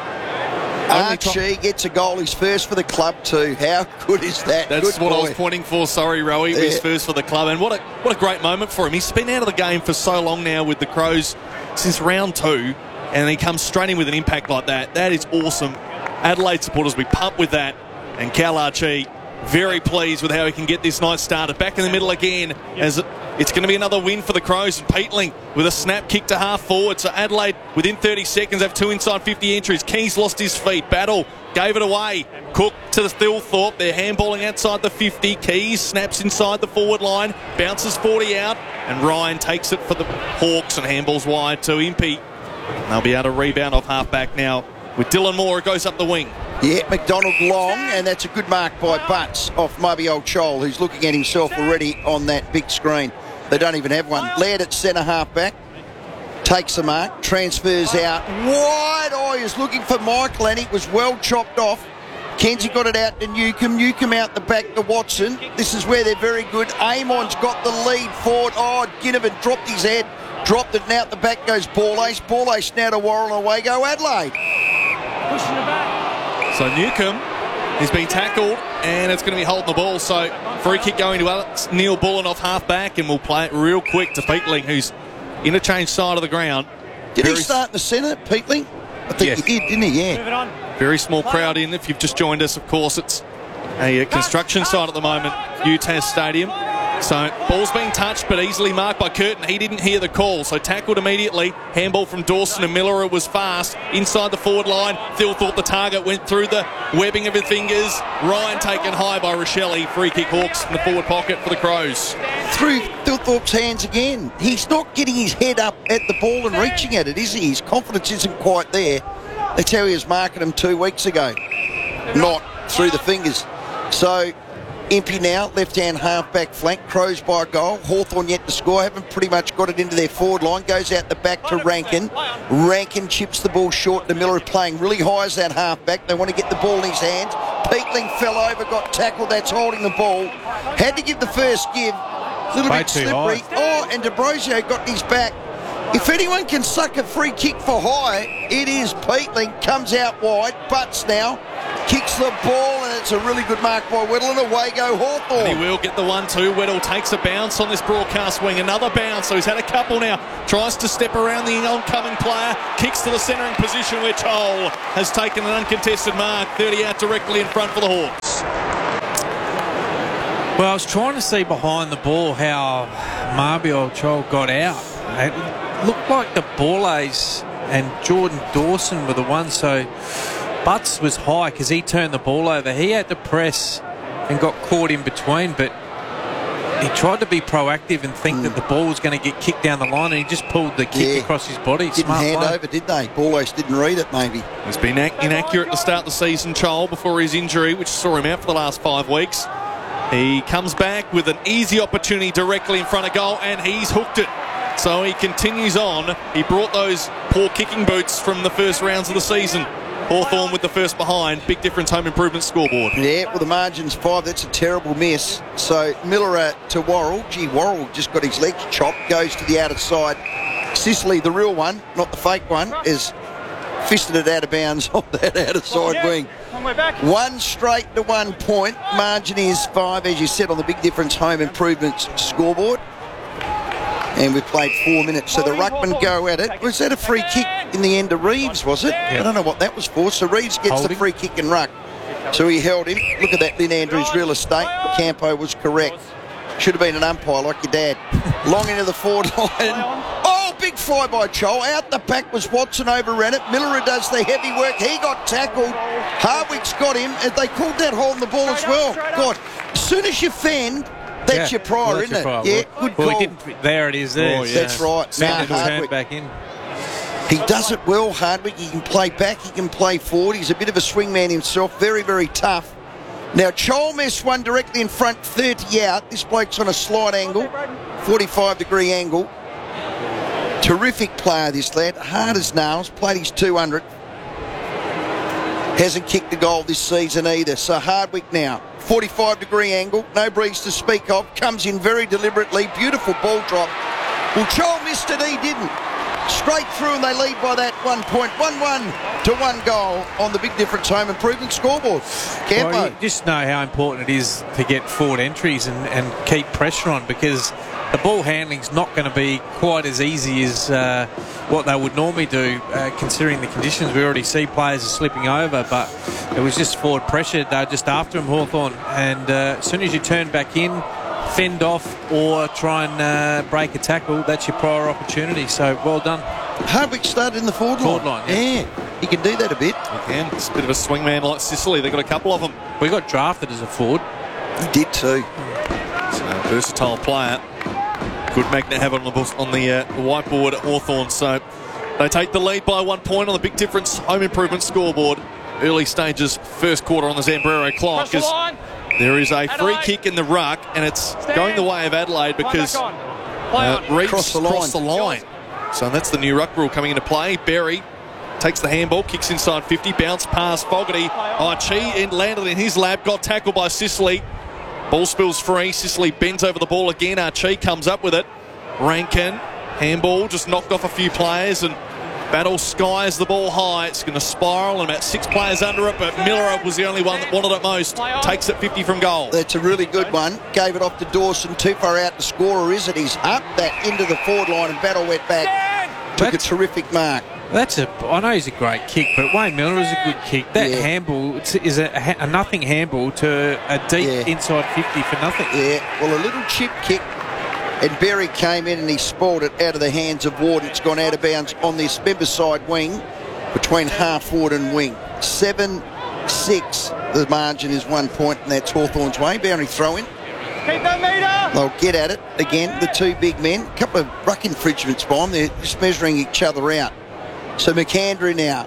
Speaker 3: Only top-
Speaker 1: Archie gets a goal. He's first for the club too. How good is that?
Speaker 2: That's
Speaker 1: Good
Speaker 2: what
Speaker 1: boy.
Speaker 2: I was pointing for. Sorry, Rowie.
Speaker 1: Yeah.
Speaker 2: He's first for the club. And what a what a great moment for him. He's been out of the game for so long now with the Crows since round two, and he comes straight in with an impact like that. That is awesome. Adelaide supporters will be pumped with that. And Cal Archie, very pleased with how he can get this night started. Back in the middle again, as it's going to be another win for the Crows. And Peatling with a snap kick to half forward. So Adelaide, within thirty seconds, have two inside fifty entries. Keys lost his feet. Battle gave it away. Cook to the Thilthorpe. They're handballing outside the fifty. Keys snaps inside the forward line. Bounces forty out. And Ryan takes it for the Hawks and handballs wide to Impey. They'll be able to rebound off half-back now. With Dylan Moore, it goes up the wing.
Speaker 1: Yeah, McDonald long, and that's a good mark by Butts off Moby Old Chol, who's looking at himself already on that big screen. They don't even have one. Laird at centre half-back. Takes the mark, transfers out wide. Oh, he was looking for Michael, and it was well chopped off. Kenzie got it out to Newcomb. Newcomb out the back to Watson. This is where they're very good. Amon's got the lead forward. Oh, Ginnivan dropped his head, dropped it, and out the back goes Ball Ace. Ball Ace now to Warren, away go Adelaide.
Speaker 13: Pushing it back.
Speaker 2: So Newcomb is being tackled, and it's going to be holding the ball. So free kick going to Alex Neil Bullen off half-back, and we'll play it real quick to Peatling, who's interchange side of the ground.
Speaker 1: Did
Speaker 2: Very
Speaker 1: he start in the centre, Peatling? I think
Speaker 2: Yes.
Speaker 1: he did, didn't he? Yeah.
Speaker 13: Move it on.
Speaker 2: Very small crowd in. If you've just joined us, of course, it's a uh, construction site at the moment, U T A S Stadium. So ball's being touched, but easily marked by Curtin. He didn't hear the call, so tackled immediately. Handball from Dawson and Miller. It was fast inside the forward line. Phil thought the target went through the webbing of his fingers. Ryan taken high by Rochelli. Free kick Hawks in the forward pocket for the Crows.
Speaker 1: Through Thilthorpe's hands again. He's not getting his head up at the ball and reaching at it, is he? His confidence isn't quite there. That's how he was marking him two weeks ago. Not through the fingers. So Impey now, left-hand half-back flank. Crows by a goal. Hawthorn yet to score. Haven't pretty much got it into their forward line. Goes out the back to Rankin. Rankin chips the ball short to Miller, playing really high as that half-back. They want to get the ball in his hands. Peatling fell over, got tackled. That's holding the ball. Had to give the first give. A little
Speaker 3: Way
Speaker 1: bit
Speaker 3: too
Speaker 1: slippery.
Speaker 3: high.
Speaker 1: Oh, and D'Ambrosio got his back. If anyone can suck a free kick for high, it is Peatling. Comes out wide. Butts now kicks the ball, and it's a really good mark by Weddle, and away go Hawthorn.
Speaker 2: And he will get the one two. Weddle takes a bounce on this broadcast wing. Another bounce, so he's had a couple now. Tries to step around the oncoming player. Kicks to the centering position where Chol has taken an uncontested mark. thirty out directly in front for the Hawks.
Speaker 3: Well, I was trying to see behind the ball how Mabior Chol got out. It looked like the Borlays and Jordan Dawson were the ones, so Butts was high because he turned the ball over. He had to press and got caught in between, but he tried to be proactive and think mm. that the ball was going to get kicked down the line, and he just pulled the kick yeah. across his body.
Speaker 1: Didn't
Speaker 3: Smart
Speaker 1: hand
Speaker 3: play.
Speaker 1: over, did they? Borlays didn't read it, maybe.
Speaker 2: He's been inaccurate to start the season, Chol, before his injury, which saw him out for the last five weeks. He comes back with an easy opportunity directly in front of goal, and he's hooked it. So he continues on. He brought those poor kicking boots from the first rounds of the season. Hawthorn with the first behind. Big difference, home improvement scoreboard.
Speaker 1: Yeah, well, the margin's five. That's a terrible miss. So Miller to Worrell. Gee, Worrell just got his legs chopped. Goes to the outer side. Sicily, the real one, not the fake one, is fisted it out of bounds on that outer side wing. One straight to one point. Margin is five, as you said, on the big difference home improvements scoreboard. And we've played four minutes. So the ruckman go at it. Was that a free kick in the end of Reeves, was it? Yep. I don't know what that was for. So Reeves gets Holding. the free kick and ruck. So he held him. Look at that, Lynn Andrews real estate. Campo was correct. Should have been an umpire like your dad. Long into the forward line. Oh, big fly by Chol. Out the back was Watson, overran it. Miller does the heavy work. He got tackled. Hardwick's got him. And they called that hole in the ball as well. God, as soon as you fend, that's yeah, your prior, well, that's isn't your it? Prior. Yeah, good
Speaker 3: well,
Speaker 1: call.
Speaker 3: He didn't, there it is there.
Speaker 1: Oh, yeah. That's right.
Speaker 3: Now
Speaker 1: nah,
Speaker 3: Hardwick back in.
Speaker 1: He does it well, Hardwick. He can play back. He can play forward. He's a bit of a swingman himself. Very, very tough. Now, Chol missed one directly in front, thirty out. This bloke's on a slight angle, forty-five degree angle. Terrific player, this lad. Hard as nails. Played his two hundred. Hasn't kicked a goal this season either. So Hardwick now. forty-five degree angle, no breeze to speak of, comes in very deliberately, beautiful ball drop. Well, Chol missed it, he didn't. Straight through, and they lead by that one point. one one to one goal on the big difference home improvement scoreboard. Campo.
Speaker 3: Well, you just know how important it is to get forward entries and, and keep pressure on, because the ball handling's not going to be quite as easy as uh, what they would normally do, uh, considering the conditions. We already see players are slipping over, but it was just forward pressure. They were just after him, Hawthorn. And uh, as soon as you turn back in, fend off or try and uh, break a tackle, that's your prior opportunity. So well done.
Speaker 1: Hardwick started in the forward line.
Speaker 3: Forward line, yeah.
Speaker 1: yeah. He can do that a bit.
Speaker 2: He can. It's a bit of a swingman like Sicily. They've got a couple of them.
Speaker 3: We got drafted as a forward.
Speaker 1: He did too.
Speaker 2: So a versatile player. Good magnet have on the, on the uh, whiteboard at Hawthorn. So they take the lead by one point on the big difference home improvement scoreboard. Early stages, first quarter on the Zambrero clock. There is a free kick in the ruck, and it's going the way of Adelaide because uh, Reeves crossed the, crossed the line. So that's the new ruck rule coming into play. Berry takes the handball, kicks inside fifty, bounce past Fogarty. Archie landed in his lap, got tackled by Sicily. Ball spills free. Sicily bends over the ball again. Archie comes up with it. Rankin, handball, just knocked off a few players, and Battle skies the ball high. It's going to spiral, and about six players under it, but Miller was the only one that wanted it most. Takes it fifty from goal.
Speaker 1: That's a really good one. Gave it off to Dawson. Too far out to score, or is it? He's up that into the forward line, and Battle went back. Took that's, a terrific mark.
Speaker 3: That's a. I know he's a great kick, but Wayne Miller is a good kick. That yeah. handball is a, a nothing handball to a deep yeah. inside fifty for nothing.
Speaker 1: Yeah, well, a little chip kick. And Berry came in and he spoiled it out of the hands of Ward. It's gone out of bounds on this member side wing between half forward and wing. seven six, the margin is one point, and that's Hawthorn's way. Boundary throw in.
Speaker 18: Keep that meter.
Speaker 1: They'll get at it again, the two big men. A couple of ruck infringements by them. They're just measuring each other out. So McAndrew now.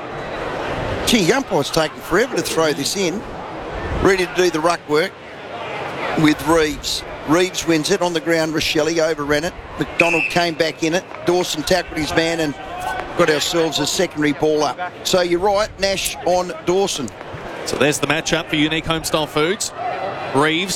Speaker 1: Gee, umpire's taking forever to throw this in. Ready to do the ruck work with Reeves. Reeves wins it on the ground. Rochelle overran it. McDonald came back in it. Dawson tackled his man and got ourselves a secondary ball up. So you're right, Nash on Dawson.
Speaker 2: So there's the matchup for Unique Homestyle Foods. Reeves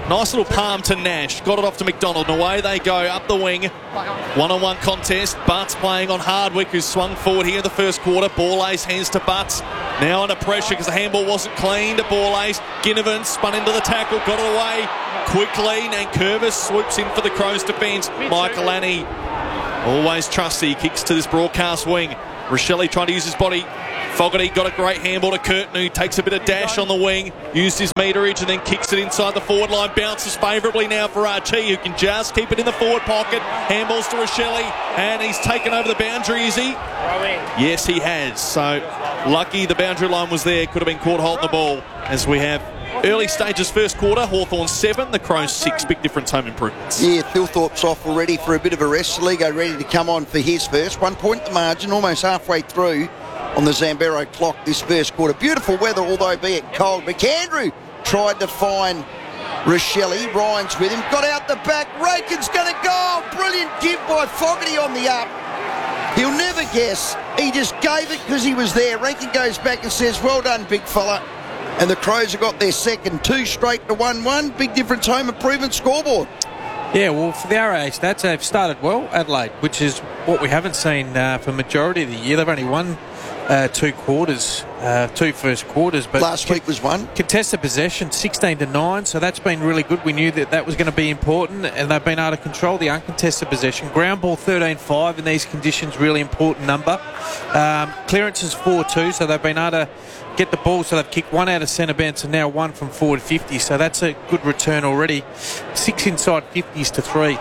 Speaker 2: Nice little palm to Nash. Got it off to McDonald. And away they go up the wing. One-on-one contest. Butts playing on Hardwick, who's swung forward here in the first quarter. Ball ace, hands to Butts. Now under pressure because the handball wasn't clean to ball ace. Ginnivan spun into the tackle, got it away quickly. Nankervis swoops in for the Crows defence. Michael Annie, always trusty, kicks to this broadcast wing. Rochelle trying to use his body. Fogarty got a great handball to Curtin, who takes a bit of dash on the wing, used his meterage and then kicks it inside the forward line. Bounces favourably now for Archie, who can just keep it in the forward pocket. Handballs to Rochelle, and he's taken over the boundary, is he? Yes, he has. So lucky the boundary line was there. Could have been caught holding the ball. As we have early stages first quarter, Hawthorn seven, the Crows six. Big difference, home improvements.
Speaker 1: Yeah, Thilthorpe's off already for a bit of a rest. Saligo ready to come on for his first. One point the margin, almost halfway through on the Zambero clock this first quarter. Beautiful weather, although be it cold. McAndrew tried to find Rochelle. Ryan's with him. Got out the back. Rakin's going to go. Brilliant give by Fogarty on the up. He'll never guess. He just gave it because he was there. Rankin goes back and says, well done, big fella. And the Crows have got their second. Two straight to one one. Big difference, home improvement scoreboard.
Speaker 3: Yeah, well, for the R A A stats, they've started well, Adelaide, which is what we haven't seen uh, for majority of the year. They've only won uh, two quarters, uh, two first quarters. But
Speaker 1: last week was one.
Speaker 3: Contested possession, sixteen to nine, so that's been really good. We knew that that was going to be important, and they've been able to control the uncontested possession. Ground ball thirteen five in these conditions, really important number. Um, clearance is four two, so they've been able to get the ball, so they've kicked one out of centre bounce and now one from forward fifty, so that's a good return already. Six inside fifties to three.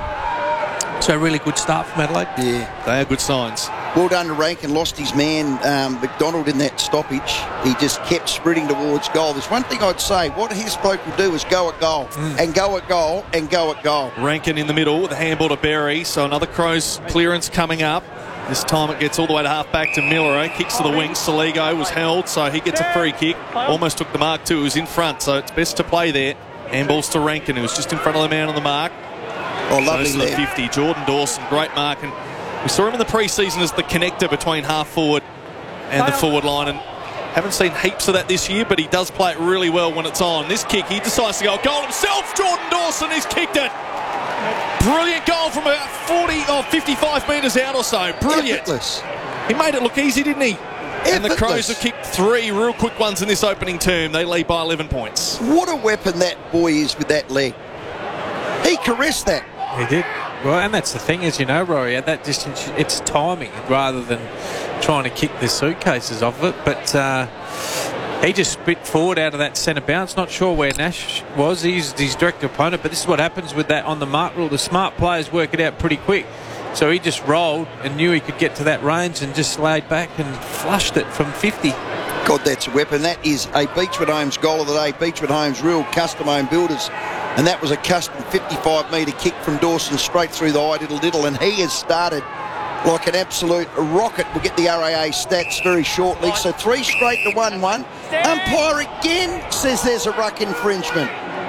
Speaker 3: So really good start from Adelaide.
Speaker 1: Yeah,
Speaker 2: they are good signs.
Speaker 1: Well done to Rankin. Lost his man um, McDonald in that stoppage. He just kept sprinting towards goal. There's one thing I'd say, what his bloke will do is go at goal mm. and go at goal and go at goal.
Speaker 2: Rankin in the middle with a handball to Berry, so another Crows clearance coming up. This time it gets all the way to half back to Miller. Kicks to the wing. Saligo was held, so he gets a free kick. Almost took the mark too. He was in front, so it's best to play there. Handballs to Rankin, who was just in front of the man on the mark.
Speaker 1: Oh, lovely
Speaker 2: so this is the fifty. Jordan Dawson, great mark. And we saw him in the pre-season as the connector between half forward and the forward line. And haven't seen heaps of that this year, but he does play it really well when it's on. This kick, he decides to go goal himself. Jordan Dawson, he's kicked it. Brilliant goal from about forty or fifty-five metres out or so. Brilliant.
Speaker 1: Effortless.
Speaker 2: He made it look easy, didn't he?
Speaker 1: Effortless.
Speaker 2: And the Crows have kicked three real quick ones in this opening term. They lead by eleven points.
Speaker 1: What a weapon that boy is with that leg. He caressed that.
Speaker 3: He did. Well, and that's the thing, as you know, Rory, at that distance, it's timing rather than trying to kick the suitcases off it. But uh, he just spit forward out of that centre bounce. Not sure where Nash was. He's his direct opponent, but this is what happens with that on the mark rule. The smart players work it out pretty quick. So he just rolled and knew he could get to that range and just laid back and flushed it from fifty.
Speaker 1: God, that's a weapon. That is a Beechwood Homes goal of the day. Beechwood Homes, real custom home builders. And that was a custom fifty-five metre kick from Dawson straight through the eye, diddle diddle. And he has started like an absolute rocket. We'll get the R A A stats very shortly. So three straight to one one. Umpire again says there's a ruck infringement.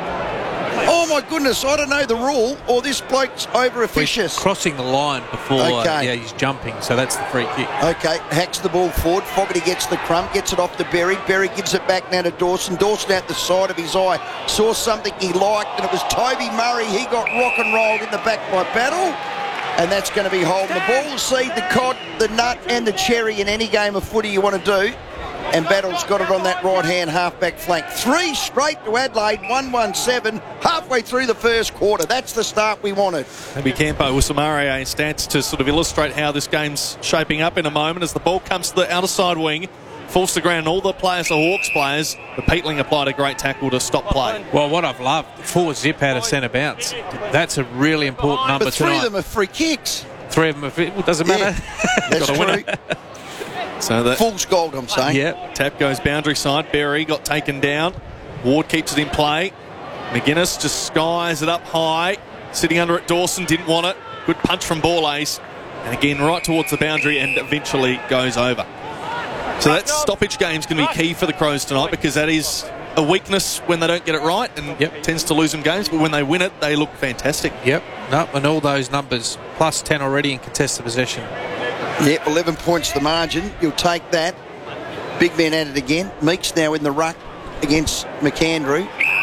Speaker 1: Oh my goodness, I don't know the rule, or this bloke's over officious.
Speaker 3: Crossing the line before
Speaker 1: okay.
Speaker 3: uh, yeah, he's jumping, so that's the free kick.
Speaker 1: Okay, hacks the ball forward. Fogarty gets the crumb, gets it off to Berry. Berry gives it back now to Dawson. Dawson out the side of his eye saw something he liked, and it was Toby Murray. He got rock and rolled in the back by Battle, and that's going to be holding the ball. Seed, the cod, the nut, and the cherry in any game of footy you want to do. And Battle's got it on that right-hand half-back flank. Three straight to Adelaide, one one seven, halfway through the first quarter. That's the start we wanted.
Speaker 2: Maybe Campo with some R A A stats to sort of illustrate how this game's shaping up in a moment as the ball comes to the outer side wing, falls to ground, and all the players are Hawks players, but Peatling applied a great tackle to stop play.
Speaker 3: Well, what I've loved, four zip out of centre bounce. That's a really important number
Speaker 1: but three
Speaker 3: tonight.
Speaker 1: of them are free kicks.
Speaker 3: Three of them are, well, doesn't matter.
Speaker 1: Yeah, that's
Speaker 3: Got a winner.
Speaker 1: true.
Speaker 2: So that
Speaker 1: Fool's gold, I'm saying.
Speaker 2: Yep. Tap goes boundary side. Berry got taken down. Ward keeps it in play. McGuinness just skies it up high. Sitting under it, Dawson didn't want it. Good punch from Ball Ace. And again, right towards the boundary and eventually goes over. So that stoppage game's going to be key for the Crows tonight because that is a weakness when they don't get it right and
Speaker 3: yep.
Speaker 2: tends to lose them games. But when they win it, they look fantastic.
Speaker 3: Yep. No, and all those numbers, plus ten already in contested possession.
Speaker 1: Yep, eleven points the margin. You'll take that. Big man at it again. Meeks now in the ruck against McAndrew.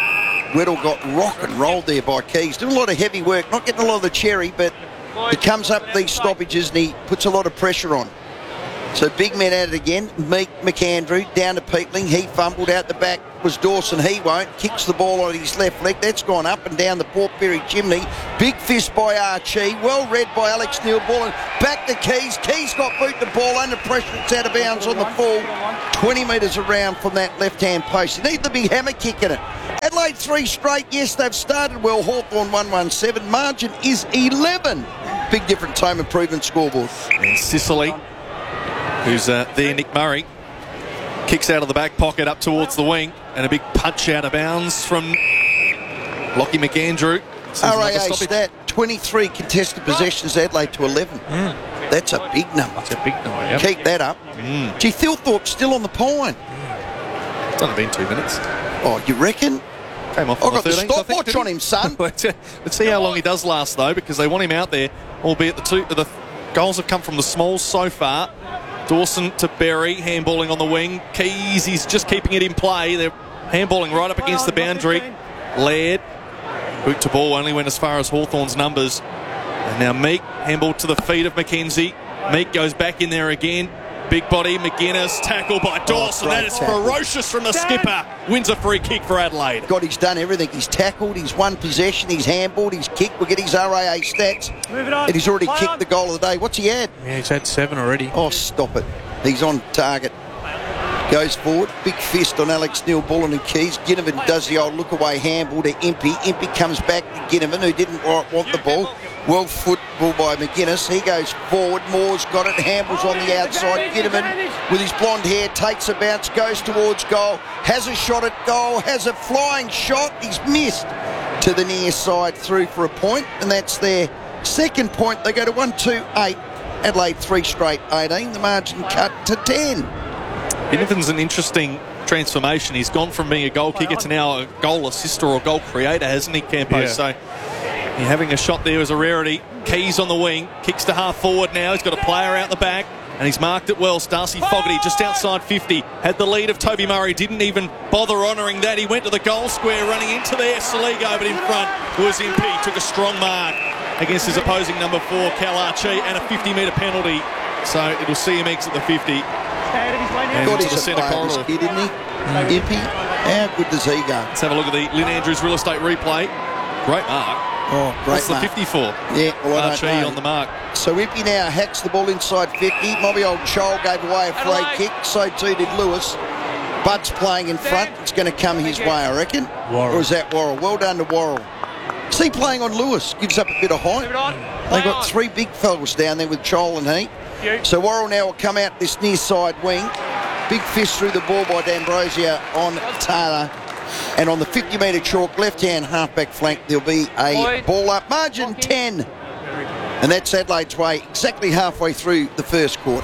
Speaker 1: Weddle got rock and rolled there by Keys. Doing a lot of heavy work, not getting a lot of the cherry, but he comes up these stoppages and he puts a lot of pressure on. So big men at it again. Meek McAndrew down to Peatling. He fumbled out the back. Was Dawson. He won't. Kicks the ball on his left leg. That's gone up and down the Portbury chimney. Big fist by Archie. Well read by Alex Neil-Bullen. Back to Keys. Keys got boot the ball under pressure. It's out of bounds on the full. twenty metres around from that left-hand post. You need to be hammer kicking it. Adelaide three straight. Yes, they've started well. Hawthorn one one seven. Margin is eleven. Big difference home improvement scoreboard.
Speaker 2: And Sicily, who's uh, there, Nick Murray, kicks out of the back pocket up towards the wing, and a big punch out of bounds from Lockie McAndrew.
Speaker 1: R A A stat, twenty-three contested possessions, Adelaide to eleven.
Speaker 3: Mm.
Speaker 1: That's a big number.
Speaker 3: That's a big number, yep.
Speaker 1: Keep that up.
Speaker 2: Mm.
Speaker 1: Gee, Thilthorpe's still on the pine.
Speaker 2: It's only been two minutes.
Speaker 1: Oh, you reckon?
Speaker 2: Came off
Speaker 1: I've
Speaker 2: on
Speaker 1: got
Speaker 2: the
Speaker 1: the
Speaker 2: thirteenth,
Speaker 1: stopwatch on him, son.
Speaker 2: let's, let's see how long he does last, though, because they want him out there, albeit the two the goals have come from the smalls so far. Dawson to Berry, handballing on the wing. Keys, he's just keeping it in play. They're handballing right up against the boundary. Laird, boot to ball, only went as far as Hawthorn's numbers. And now Meek, handball to the feet of McKenzie. Meek goes back in there again. Big body, McGuinness, tackled by Dawson.
Speaker 1: Oh,
Speaker 2: that is
Speaker 1: tackle.
Speaker 2: ferocious from the skipper. Wins a free kick for Adelaide.
Speaker 1: God, he's done everything. He's tackled, he's won possession, he's handballed, he's kicked. We'll get his R A A stats. And he's already kicked the goal of the day. What's he had?
Speaker 3: Yeah, he's had seven already.
Speaker 1: Oh, stop it. He's on target. Goes forward. Big fist on Alex Neil-Bullen and Keys. Ginnivan does the old look-away handball to Impey. Impey comes back to Ginnivan, who didn't want the ball. Well football by McGuinness. He goes forward. Moore's got it. Handballs on the outside. Ginnivan, with his blonde hair, takes a bounce, goes towards goal. Has a shot at goal. Has a flying shot. He's missed to the near side, through for a point. And that's their second point. They go to one two eight. Adelaide three straight eighteen. The margin cut to ten.
Speaker 2: Ginnivan's an interesting transformation. He's gone from being a goal kicker to now a goal assister or goal creator, hasn't he, Campo?
Speaker 3: Yeah.
Speaker 2: So you're having a shot there is a rarity. Keys on the wing, kicks to half forward now. He's got a player out the back, and he's marked it well. Darcy Fogarty just outside fifty. Had the lead of Toby Murray. Didn't even bother honouring that. He went to the goal square, running into there. Saligo, but in front was Impey. Took a strong mark against his opposing number four, Cal Archie, and a fifty metre penalty. So it'll see him exit the fifty. And
Speaker 1: God,
Speaker 2: into the
Speaker 1: he's a
Speaker 2: centre
Speaker 1: player, this
Speaker 2: corridor.
Speaker 1: kid, isn't he? Mm. Impey, how good does he go?
Speaker 2: Let's have a look at the Lynn Andrews real estate replay. Great mark.
Speaker 1: Oh, great
Speaker 2: What's
Speaker 1: mark.
Speaker 2: the fifty for?
Speaker 1: Yeah, well, I
Speaker 2: Archie
Speaker 1: don't know.
Speaker 2: on the mark.
Speaker 1: So Impey now hacks the ball inside fifty. Mobby Old Chol gave away a free kick. So too did Lewis. Bud's playing in front. It's going to come his way, I reckon.
Speaker 3: Worrell.
Speaker 1: Or is that Worrell? Well done to Worrell. See, playing on Lewis gives up a bit of height. They've got three big fellas down there with Chol and he. So Worrell now will come out this near side wing. Big fist through the ball by D'Ambrosio on Taylor. And on the fifty metre chalk, left-hand half-back flank, there'll be a ball up. Margin ten. And that's Adelaide's way, exactly halfway through the first quarter.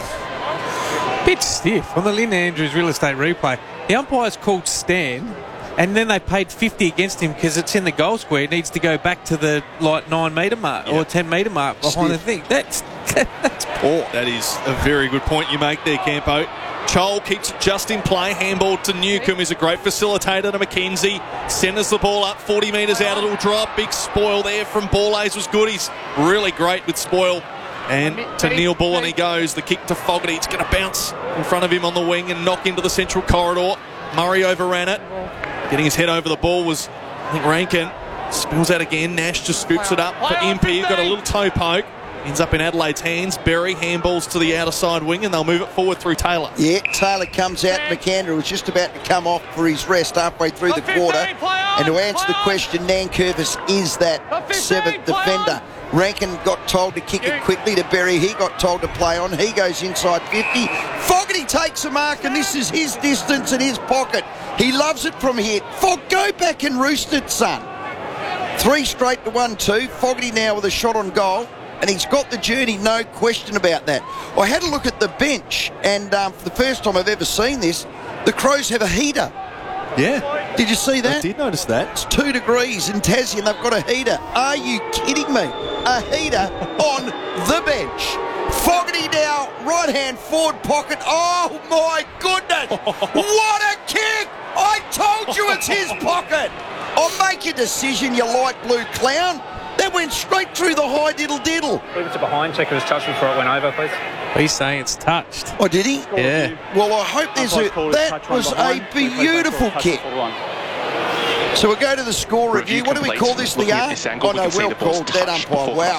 Speaker 3: Bit stiff on the Lynn Andrews real estate replay. The umpire's called stand, and then they paid fifty against him because it's in the goal square. It needs to go back to the like nine metre mark or ten metre mark behind the thing. That's that's poor.
Speaker 2: That is a very good point you make there, Campo. Chol keeps it just in play. Handball to Newcomb, who's a great facilitator to McKenzie. Centres the ball up forty metres out. It'll drop. Big spoil there from Borlase was good. He's really great with spoil. And to Neil-Bullen he goes. The kick to Fogarty. It's going to bounce in front of him on the wing and knock into the central corridor. Murray overran it. Getting his head over the ball was, I think, Rankin. Spills out again. Nash just scoops it up for Impey. Got a little toe poke. Ends up in Adelaide's hands. Berry handballs to the outer side wing and they'll move it forward through Taylor.
Speaker 1: Yeah, Taylor comes out. McAndrew was just about to come off for his rest halfway through the quarter. And to answer the question, Nankervis is that seventh defender. Rankin got told to kick it quickly to Berry. He got told to play on. He goes inside fifty. Fogarty takes a mark, and this is his distance and his pocket. He loves it from here. Fog, go back and roost it, son. Three straight to one two. Fogarty now with a shot on goal. And he's got the journey, no question about that. I had a look at the bench, and um, for the first time I've ever seen this, the Crows have a heater.
Speaker 2: Yeah.
Speaker 1: Did you see that?
Speaker 2: I did notice that.
Speaker 1: It's two degrees in Tassie and they've got a heater. Are you kidding me? A heater on the bench. Fogarty now, right hand forward pocket. Oh my goodness. What a kick I told you it's his pocket. I'll make your decision, you light blue clown. That went straight through the high diddle diddle.
Speaker 18: Move it to behind, check if it was touched before it went over, please.
Speaker 3: He's saying it's touched.
Speaker 1: Oh, did he?
Speaker 3: Yeah.
Speaker 1: Well, I hope there's a... That was a beautiful kick. So we'll go to the score review. What do we call this, the R? Oh, no, well called that umpire. Wow.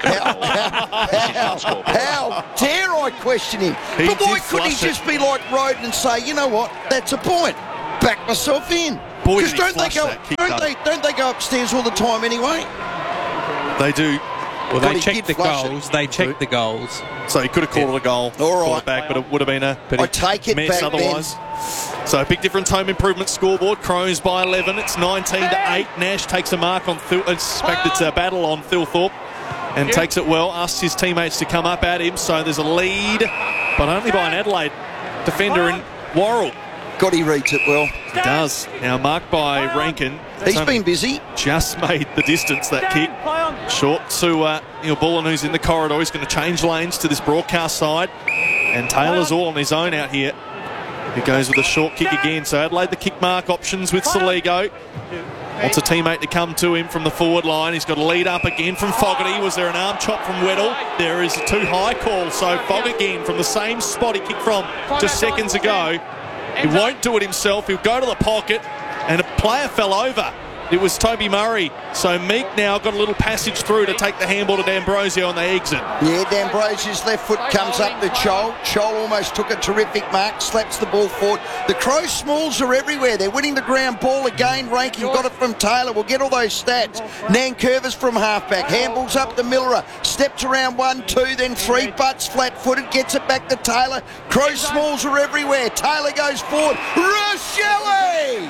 Speaker 1: How, how, how dare I question him?
Speaker 2: He
Speaker 1: But why
Speaker 2: did
Speaker 1: couldn't he
Speaker 2: flush it.
Speaker 1: just be like Roden and say, you know what, that's a point. Back myself in.
Speaker 2: Boy,
Speaker 1: Because
Speaker 2: did he
Speaker 1: don't they
Speaker 2: flush
Speaker 1: go?
Speaker 2: that kick,
Speaker 1: Don't
Speaker 2: though.
Speaker 1: they? Don't they go upstairs all the time anyway?
Speaker 2: They do.
Speaker 3: Well,
Speaker 1: But
Speaker 3: they
Speaker 1: he
Speaker 3: checked
Speaker 1: did
Speaker 3: the
Speaker 1: flush it.
Speaker 3: goals. They checked the goals.
Speaker 2: So he could have called it a goal.
Speaker 1: All
Speaker 2: Called
Speaker 1: right.
Speaker 2: it back, but it would have been a
Speaker 1: I take it
Speaker 2: mess
Speaker 1: back
Speaker 2: otherwise. So a big difference home improvement scoreboard. Crows by eleven. It's nineteen to eight. Nash takes a mark on Thil. In fact, it's a battle on Thilthorpe and takes it well. Asks his teammates to come up at him. So there's a lead, but only by an Adelaide defender in Worrell.
Speaker 1: God, he reads it well.
Speaker 2: He does. Now marked by Rankin.
Speaker 1: He's been busy.
Speaker 2: Just made the distance, that kick. Short to uh, Neil Bullen, who's in the corridor. He's going to change lanes to this broadcast side. And Taylor's all on his own out here. He goes with a short kick again. So Adelaide the kick mark options with Saligo. Wants a teammate to come to him from the forward line. He's got a lead up again from Fogarty. Was there an arm chop from Weddle? There is a too high call. So Fogg again from the same spot he kicked from just seconds ago. He won't do it himself. He'll go to the pocket, and a player fell over. It was Toby Murray. So Meek now got a little passage through to take the handball to D'Ambrosio on the exit.
Speaker 1: Yeah, D'Ambrosio's left foot comes up to Chol. Chol almost took a terrific mark, slaps the ball forward. The Crows smalls are everywhere. They're winning the ground ball again. Rankin got it from Taylor. We'll get all those stats. Nankervis from halfback. Handballs up to Miller. Steps around one, two, then three. Butts flat-footed. Gets it back to Taylor. Crows smalls are everywhere. Taylor goes forward. Rochelle!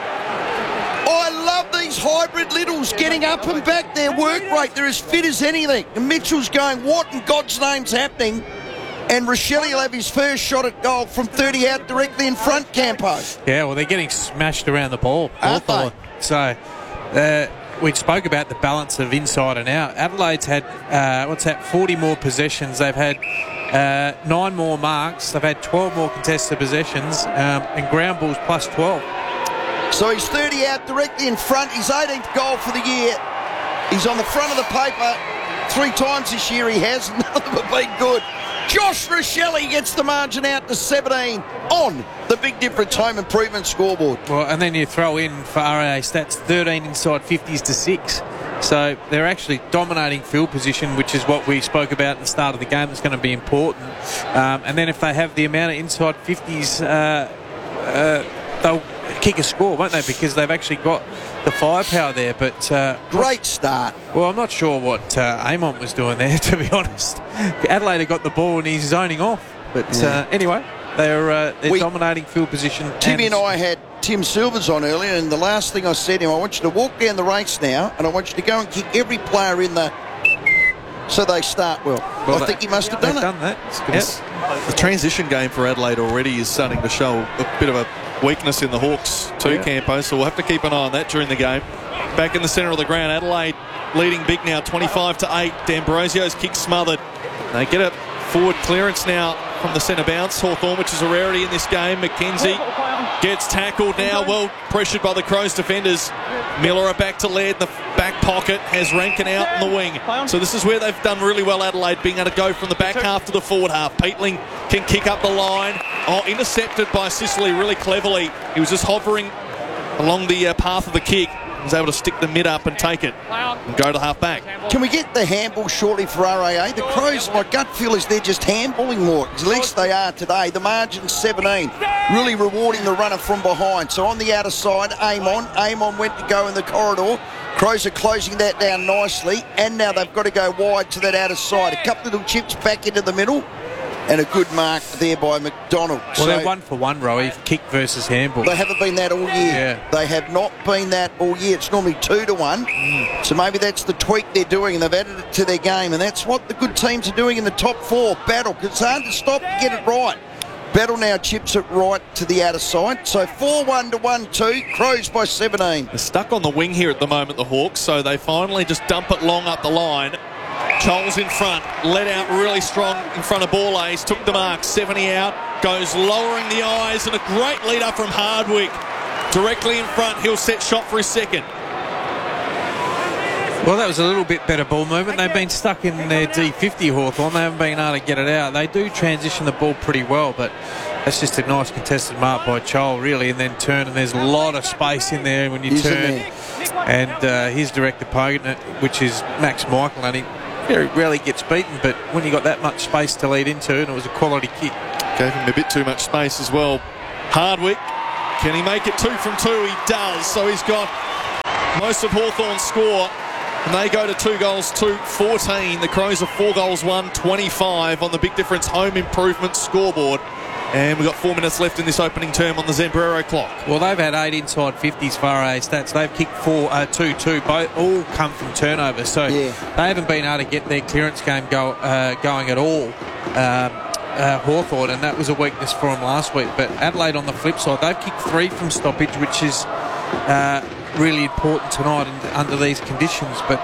Speaker 1: I love these hybrid littles getting up and back. Their work rate, they're as fit as anything. And Mitchell's going, what in God's name's happening? And Rochelle will have his first shot at goal from thirty out directly in front, Campo.
Speaker 3: Yeah, well, they're getting smashed around the ball.
Speaker 1: Aren't they?
Speaker 3: So, uh, we spoke about the balance of inside and out. Adelaide's had, uh, what's that, forty more possessions. They've had uh, nine more marks. They've had twelve more contested possessions. Um, and ground balls plus twelve.
Speaker 1: So he's thirty out directly in front. His eighteenth goal for the year. He's on the front of the paper three times this year he has. None of them have been good. Josh Rochelle gets the margin out to seventeen on the Big Difference Home Improvement scoreboard.
Speaker 3: Well, and then you throw in for R A A stats thirteen inside fifties to six. So they're actually dominating field position, which is what we spoke about at the start of the game. That's going to be important. Um, and then if they have the amount of inside fifties, uh, uh, they'll kick a score, won't they? Because they've actually got the firepower there. But uh,
Speaker 1: great start.
Speaker 3: Well, I'm not sure what uh, Amon was doing there, to be honest. Adelaide have got the ball and he's zoning off. But
Speaker 1: Yeah.
Speaker 3: uh, anyway, they're uh, they're
Speaker 1: We-
Speaker 3: dominating field position.
Speaker 1: Timmy and I had Tim Silvers on earlier, and the last thing I said to him, I want you to walk down the race now, and I want you to go and kick every player in the... so they start well.
Speaker 3: Well,
Speaker 1: I
Speaker 3: they-
Speaker 1: think he must have done
Speaker 3: they've
Speaker 1: it.
Speaker 3: done that.
Speaker 2: Yep. The transition game for Adelaide already is starting to show a bit of a weakness in the Hawks too,
Speaker 3: Yeah.
Speaker 2: Campo, so we'll have to keep an eye on that during the game. Back in the centre of the ground, Adelaide leading big now, twenty-five to eight. D'Ambrosio's kick smothered. They get a forward clearance now from the centre bounce. Hawthorn, which is a rarity in this game. McKenzie gets tackled now, well pressured by the Crows defenders. Miller back to Laird in the back pocket, has Rankin out in the wing. So this is where they've done really well, Adelaide, being able to go from the back half to the forward half. Peatling can kick up the line. Oh, intercepted by Sicily really cleverly. He was just hovering along the uh, path of the kick. He was able to stick the mid up and take it and go to half back.
Speaker 1: Can we get the handball shortly for R A A? The Crows, my gut feel is they're just handballing more. At least they are today. The margin's seventeen. Really rewarding the runner from behind. So on the outer side, Amon. Amon went to go in the corridor. Crows are closing that down nicely. And now they've got to go wide to that outer side. A couple little chips back into the middle. And a good mark there by McDonald.
Speaker 3: Well,
Speaker 1: So
Speaker 3: they're one for one, Rowie. Kick versus handball.
Speaker 1: they haven't been that all year.
Speaker 3: Yeah.
Speaker 1: They have not been that all year. It's normally two to one.
Speaker 3: Mm.
Speaker 1: So maybe that's the tweak they're doing, and they've added it to their game. And that's what the good teams are doing in the top four. Battle, 'cause it's hard to stop and get it right. Battle now chips it right to the outer side. So four one to one two. Crows by seventeen.
Speaker 2: They're stuck on the wing here at the moment, the Hawks, so they finally just dump it long up the line. Choles in front, let out really strong in front of ball A's, took the mark, seventy out, goes lowering the eyes, and a great lead up from Hardwick. directly in front. He'll set shot for his second.
Speaker 3: Well, that was a little bit better ball movement. They've been stuck in their D fifty, Hawthorn. They haven't been able to get it out. They do transition the ball pretty well, but that's just a nice contested mark by Chol, really, and then turn, and there's a lot of space in there when you
Speaker 1: Isn't
Speaker 3: turn.
Speaker 1: there?
Speaker 3: And uh, his direct opponent, which is Max Michael, and he very rarely gets beaten, but when you got that much space to lead into, and it was a quality kick.
Speaker 2: Gave him a bit too much space as well. Hardwick, can he make it two from two? He does, so he's got most of Hawthorn's score. And they go to two goals to fourteen. The Crows are four goals, one, twenty-five on the Big Difference Home Improvement scoreboard. And we've got four minutes left in this opening term on the Zambrero clock.
Speaker 3: Well, they've had eight inside fifties for A stats. They've kicked four, uh, two, two. Both all come from turnovers. So
Speaker 1: Yeah.
Speaker 3: they haven't been able to get their clearance game go, uh, going at all. Um, uh, Hawthorn, and that was a weakness for them last week. But Adelaide, on the flip side, they've kicked three from stoppage, which is uh, really important tonight in, under these conditions. But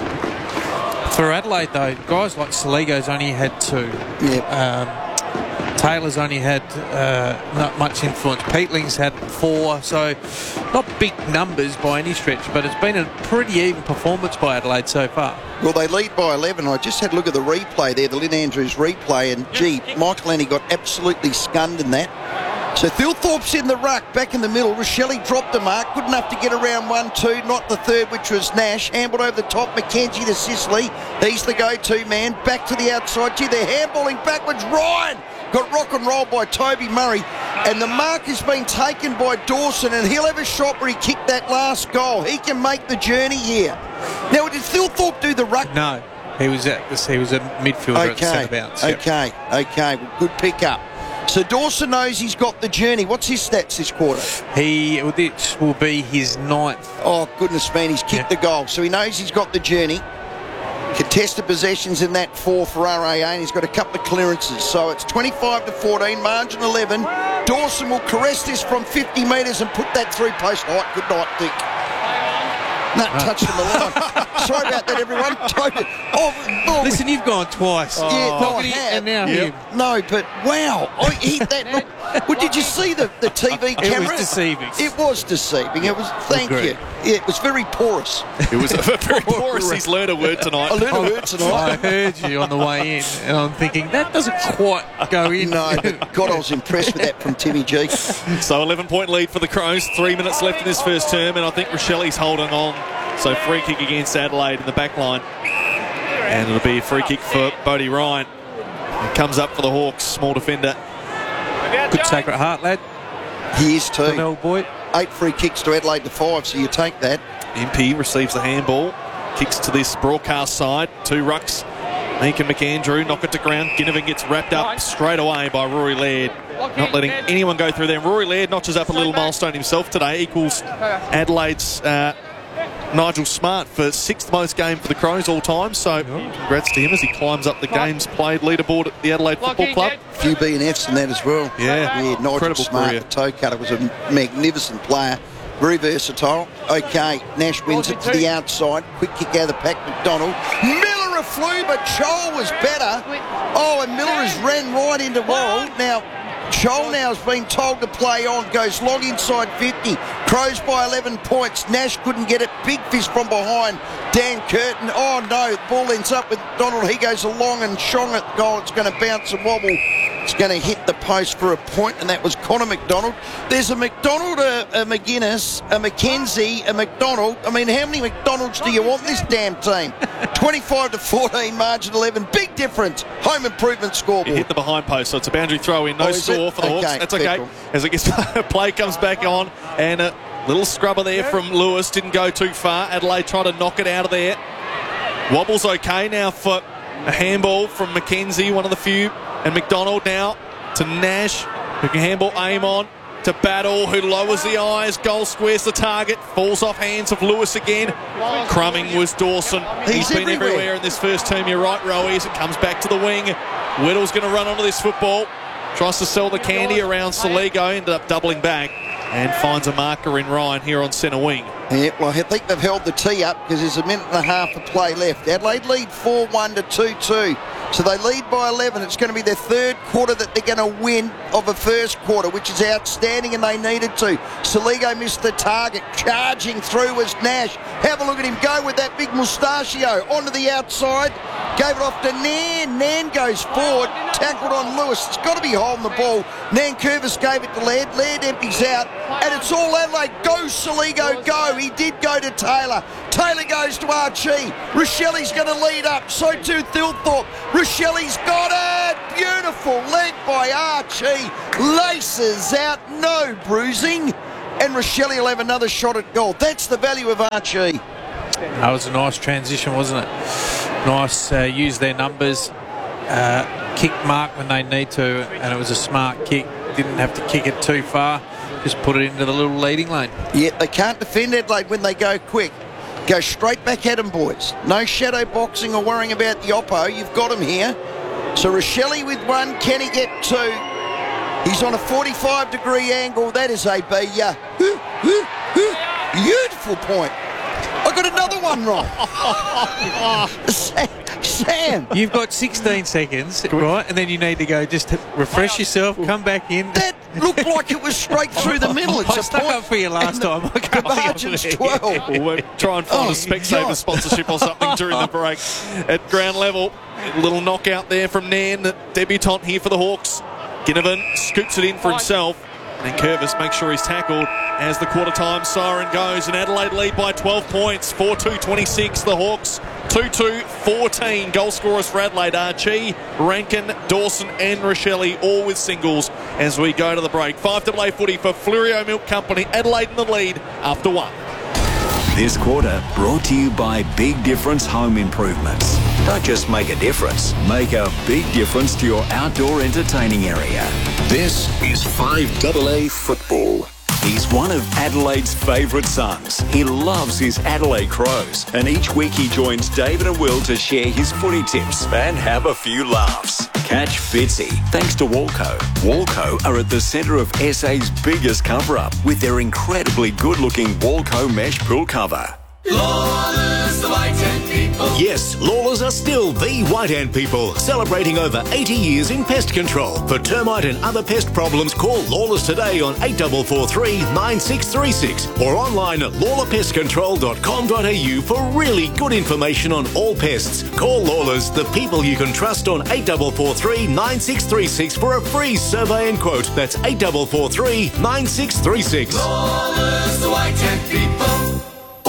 Speaker 3: for Adelaide, though, guys like Saligo's only had two.
Speaker 1: Yep.
Speaker 3: Um, Taylor's only had uh, not much influence. Peatling's had four, so not big numbers by any stretch, but it's been a pretty even performance by Adelaide so far.
Speaker 1: Well, they lead by eleven. I just had a look at the replay there, the Lynn Andrews replay, and gee, Michael Annie got absolutely scunned in that. So Thilthorpe's in the ruck, back in the middle. Rochelle dropped the mark, good enough to get around one two, not the third, which was Nash. Handballed over the top, McKenzie to Sicily. He's the go-to man. Back to the outside. Gee, they're handballing backwards. Ryan got rock and roll by Toby Murray. And the mark has been taken by Dawson, and he'll have a shot where he kicked that last goal. He can make the journey here. Now, did Thilthorpe do the ruck?
Speaker 3: No, he was at this. He was a midfielder at centre bounce. Yep.
Speaker 1: Okay, okay, well, good pick up. So Dawson knows he's got the journey. What's his stats this quarter?
Speaker 3: He this will be his ninth.
Speaker 1: Oh goodness, man, he's kicked
Speaker 3: Yeah.
Speaker 1: the goal, so he knows he's got the journey. Contested possessions in that four for R A A, and he's got a couple of clearances. So it's twenty-five to fourteen, margin eleven. Dawson will caress this from fifty metres and put that through post height. Good night, Dick. No, touched him a line. Sorry about that, everyone. Oh, oh,
Speaker 3: Listen, you've gone twice.
Speaker 1: Yeah, no, I
Speaker 3: Fogarty
Speaker 1: have.
Speaker 3: and now
Speaker 1: Yep.
Speaker 3: him.
Speaker 1: No, but wow, I hit that. Look, well, did you see the, the T V camera?
Speaker 3: was deceiving.
Speaker 1: It was deceiving. It was. Thank
Speaker 3: Agreed.
Speaker 1: you. Yeah, it was very porous.
Speaker 2: It was a very porous. He's learned a word tonight.
Speaker 1: I learned a word
Speaker 3: I
Speaker 1: tonight.
Speaker 3: heard you on the way in, and I'm thinking that doesn't quite go in.
Speaker 1: No, but God, I was impressed with that from Timmy G.
Speaker 2: So eleven-point lead for the Crows. Three minutes left in this first term, and I think Rochelle's holding on. So free kick against Adelaide in the back line. And it'll be a free kick for Bodie Ryan. He comes up for the Hawks, small defender.
Speaker 3: Good Sacred Heart, lad.
Speaker 1: He is too.
Speaker 3: Good old boy.
Speaker 1: Eight free kicks to Adelaide to five, so you take that.
Speaker 2: M P receives the handball. Kicks to this broadcast side. Two rucks. Meek and McAndrew knock it to ground. Ginnivan gets wrapped up straight away by Rory Laird. Not letting anyone go through there. Rory Laird notches up a little milestone himself today. Equals Adelaide's uh, Nigel Smart for sixth most game for the Crows all time. So congrats to him as he climbs up the games played leaderboard at the Adelaide Football Club.
Speaker 1: A few B and Fs in that as well.
Speaker 2: Yeah,
Speaker 1: yeah Nigel
Speaker 2: incredible
Speaker 1: Smart,
Speaker 2: career.
Speaker 1: the toe cutter, was a magnificent player. Very versatile. Okay, Nash wins it to the outside. Quick kick out of the pack, McDonald. Miller flew, but Chol was better. Oh, and Miller has ran right into Worrell. Now, Chol now has been told to play on. Goes long inside fifty. Crows by eleven points. Nash couldn't get it. Big fist from behind. Dan Curtin. Oh, no. The ball ends up with Donald. He goes along and shong it. Goal. It's going to bounce and wobble. It's going to hit the post for a point, and that was Connor McDonald. There's a McDonald, a, a McGuinness, a McKenzie, a McDonald. I mean, how many McDonalds do you want in this damn team? twenty-five to fourteen, margin eleven. Big difference. Home improvement scoreboard.
Speaker 2: It hit the behind post, so it's a boundary throw in. No
Speaker 1: Oh, is
Speaker 2: score
Speaker 1: it?
Speaker 2: for the
Speaker 1: Okay,
Speaker 2: Hawks. That's okay.
Speaker 1: cool.
Speaker 2: As it gets play comes back on, and a little scrubber there from Lewis. Didn't go too far. Adelaide trying to knock it out of there. Wobble's okay now for a handball from McKenzie, one of the few. And McDonald now to Nash, who can handball aim on. To Battle, who lowers the eyes. Goal squares the target. Falls off hands of Lewis again. Crumbing was Dawson.
Speaker 1: He's
Speaker 2: He's been
Speaker 1: everywhere.
Speaker 2: everywhere in this first term. You're right, Rowie, as it comes back to the wing. Whittle's going to run onto this football. Tries to sell the candy around Saligo. Ended up doubling back and finds a marker in Ryan here on centre wing.
Speaker 1: Yeah, well, I think they've held the tee up because there's a minute and a half of play left. Adelaide lead four one to two two. So they lead by eleven. It's going to be their third quarter that they're going to win of a first quarter, which is outstanding, and they needed to. Soligo missed the target. Charging through was Nash. Have a look at him go with that big mustachio. Onto the outside. Gave it off to Nan. Nan goes forward. Tackled on Lewis. It's got to be holding the ball. Nankervis gave it to Laird. Laird empties out. And it's all Adelaide. Go, Soligo, go. He did go to Taylor. Taylor goes to Archie. Rochelli's going to lead up. So too Thilthorpe. Rochelli's got it. Beautiful. Led by Archie. Laces out. No bruising. And Rochelle will have another shot at goal. That's the value of Archie.
Speaker 3: That was a nice transition, wasn't it? Nice, uh, use their numbers, uh, kick mark when they need to, and it was a smart kick. Didn't have to kick it too far, just put it into the little leading lane.
Speaker 1: Yeah, they can't defend Adelaide when they go quick. Go straight back at them, boys. No shadow boxing or worrying about the oppo. You've got him here. So Rochelle with one. Can he get two? He's on a forty-five degree angle. That is a B. Uh, beautiful point. I got another one wrong. Sam.
Speaker 3: You've got sixteen seconds, right? And then you need to go just to refresh yourself, come back in.
Speaker 1: That looked like it was straight through the middle. It's
Speaker 3: I
Speaker 1: a
Speaker 3: stuck
Speaker 1: point.
Speaker 3: up for you last
Speaker 1: the,
Speaker 3: time. I
Speaker 1: the margin's twelve.
Speaker 2: Well, we'll try and find
Speaker 1: Oh,
Speaker 2: a Specsavers
Speaker 1: God.
Speaker 2: sponsorship or something during the break at ground level. A little knockout there from Nan, the debutant here for the Hawks. Ginnivan scoops it in for himself. And Curvis makes sure he's tackled as the quarter time siren goes. And Adelaide lead by twelve points. four two twenty-six, the Hawks. two two fourteen. Goal scorers for Adelaide. Archie, Rankin, Dawson and Rochelle all with singles as we go to the break. five double A footy for Flurio Milk Company. Adelaide in the lead after one.
Speaker 4: This quarter brought to you by Big Difference Home Improvements. Don't just make a difference, make a big difference to your outdoor entertaining area.
Speaker 15: This is five double A football.
Speaker 4: He's one of Adelaide's favourite sons. He loves his Adelaide Crows, and each week he joins David and Will to share his footy tips and have a few laughs. Catch Fitzy thanks to Walco. Walco are at the centre of S A's biggest cover-up with their incredibly good-looking Walco mesh pool cover.
Speaker 13: Lawless, the white ant people.
Speaker 19: Yes, Lawlers are still the white ant people, celebrating over eighty years in pest control. For termite and other pest problems, call Lawlers today on eight four four three, nine six three six or online at lawler pest control dot com dot a u for really good information on all pests. Call Lawlers, the people you can trust, on eight four four three, nine six three six for a free survey and quote. That's eight four four three, nine six three six.
Speaker 13: Lawless, the white ant people.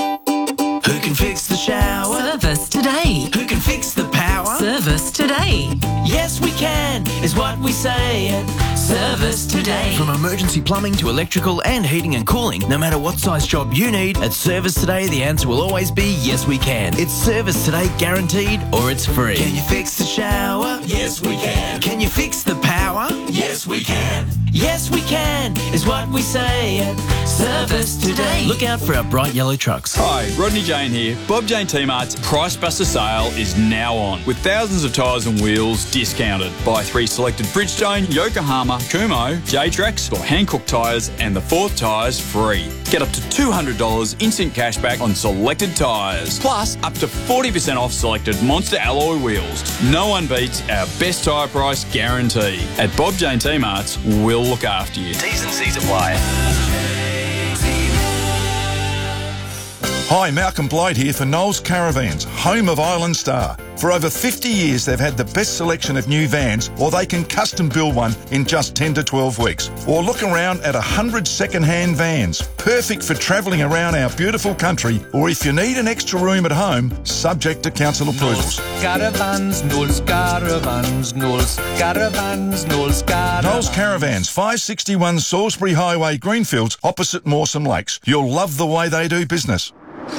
Speaker 20: Who can fix the shower?
Speaker 11: Service today.
Speaker 20: Who can fix the power?
Speaker 11: Service today.
Speaker 20: Yes, we can, is what we say at Service Today. From emergency plumbing to electrical and heating and cooling, no matter what size job you need, at Service Today the answer will always be yes, we can. It's Service Today guaranteed or it's free. Can you fix the shower?
Speaker 13: Yes, we can.
Speaker 20: Can you fix the power?
Speaker 13: Yes, we can.
Speaker 20: Yes, we can, is what we say at Service Today. Look out for our bright yellow trucks.
Speaker 21: Hi, Rodney Jane here. Bob Jane T-Mart's Price Buster sale is now on, with thousands of tyres and wheels discounted. Buy three selected Bridgestone, Yokohama, Kumho, J-Trax or Hankook tyres and the fourth tyres free. Get up to two hundred dollars instant cash back on selected tyres. Plus, up to forty percent off selected Monster alloy wheels. No one beats our best tyre price guarantee. At Bob Jane T-Mart's, we'll look after you.
Speaker 10: T's and C's apply.
Speaker 22: Hi, Malcolm Blight here for Knowles Caravans, home of Island Star. For over fifty years, they've had the best selection of new vans, or they can custom build one in just ten to twelve weeks. Or look around at one hundred second-hand vans, perfect for travelling around our beautiful country, or if you need an extra room at home, subject to council approvals.
Speaker 23: Caravans, Knowles Caravans, Knowles Caravans, Knowles Caravans.
Speaker 22: Knowles Caravans, five sixty-one Salisbury Highway, Greenfields, opposite Mawson Lakes. You'll love the way they do business.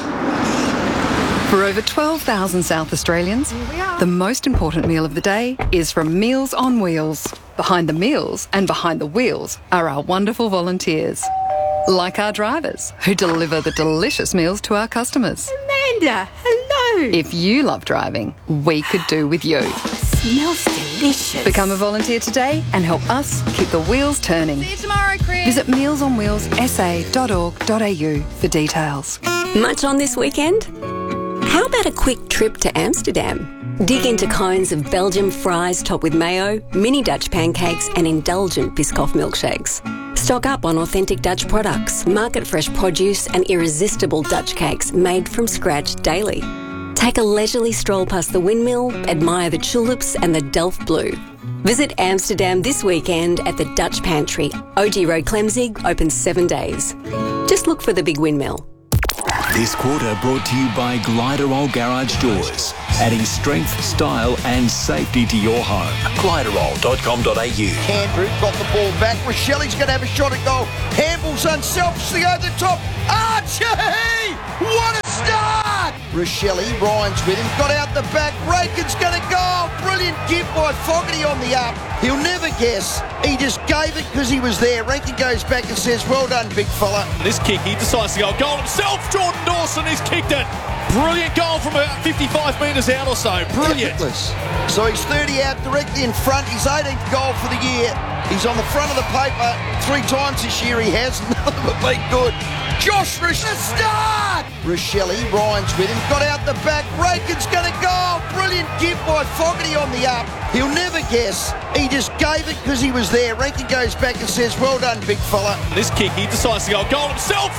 Speaker 24: For over twelve thousand South Australians, the most important meal of the day is from Meals on Wheels. Behind the meals and behind the wheels are our wonderful volunteers, like our drivers who deliver the delicious meals to our customers.
Speaker 25: Amanda, hello.
Speaker 24: If you love driving, we could do with you.
Speaker 25: Smells delicious.
Speaker 24: Become a volunteer today and help us keep the wheels turning.
Speaker 25: See you tomorrow, Chris.
Speaker 24: Visit meals on wheels s a dot org dot a u for details.
Speaker 7: Much on this weekend? How about a quick trip to Amsterdam?
Speaker 5: Dig into cones of Belgian fries topped with mayo, mini Dutch pancakes and indulgent Biscoff milkshakes. Stock up on authentic Dutch products, market fresh produce and irresistible Dutch cakes made from scratch daily. Take a leisurely stroll past the windmill, admire the tulips and the Delft Blue. Visit Amsterdam this weekend at the Dutch Pantry. O G Road Clemzig, open seven days. Just look for the big windmill.
Speaker 4: This quarter brought to you by Gliderol Garage Doors, adding strength, style and safety to your home. Gliderol dot com dot a u.
Speaker 1: Andrew got the ball back. Rochelli's going to have a shot at goal. Handballs unselfishly over the top. Archie! What a start! Rochelli, Ryan's with him. Got out the back. Rakin's going to go. Brilliant give by Fogarty on the up. He'll never guess. He just gave it because he was there. Rankin goes back and says, well done, big fella.
Speaker 2: This kick, he decides to go goal himself. Jordan Dawson has kicked it. Brilliant goal from about fifty-five metres out or so. Brilliant.
Speaker 1: Effortless. So he's thirty out directly in front. His eighteenth goal for the year. He's on the front of the paper three times this year he has. None of it been good. Josh Rochelli, start! Rochelli, Ryan's with him. Got out the back. Rakin's going to go. Brilliant give by Fogarty on the up. He'll never guess. He just gave it because he was there. Rankin goes back and says, well done, big fella.
Speaker 2: This kick, he decides to go goal himself.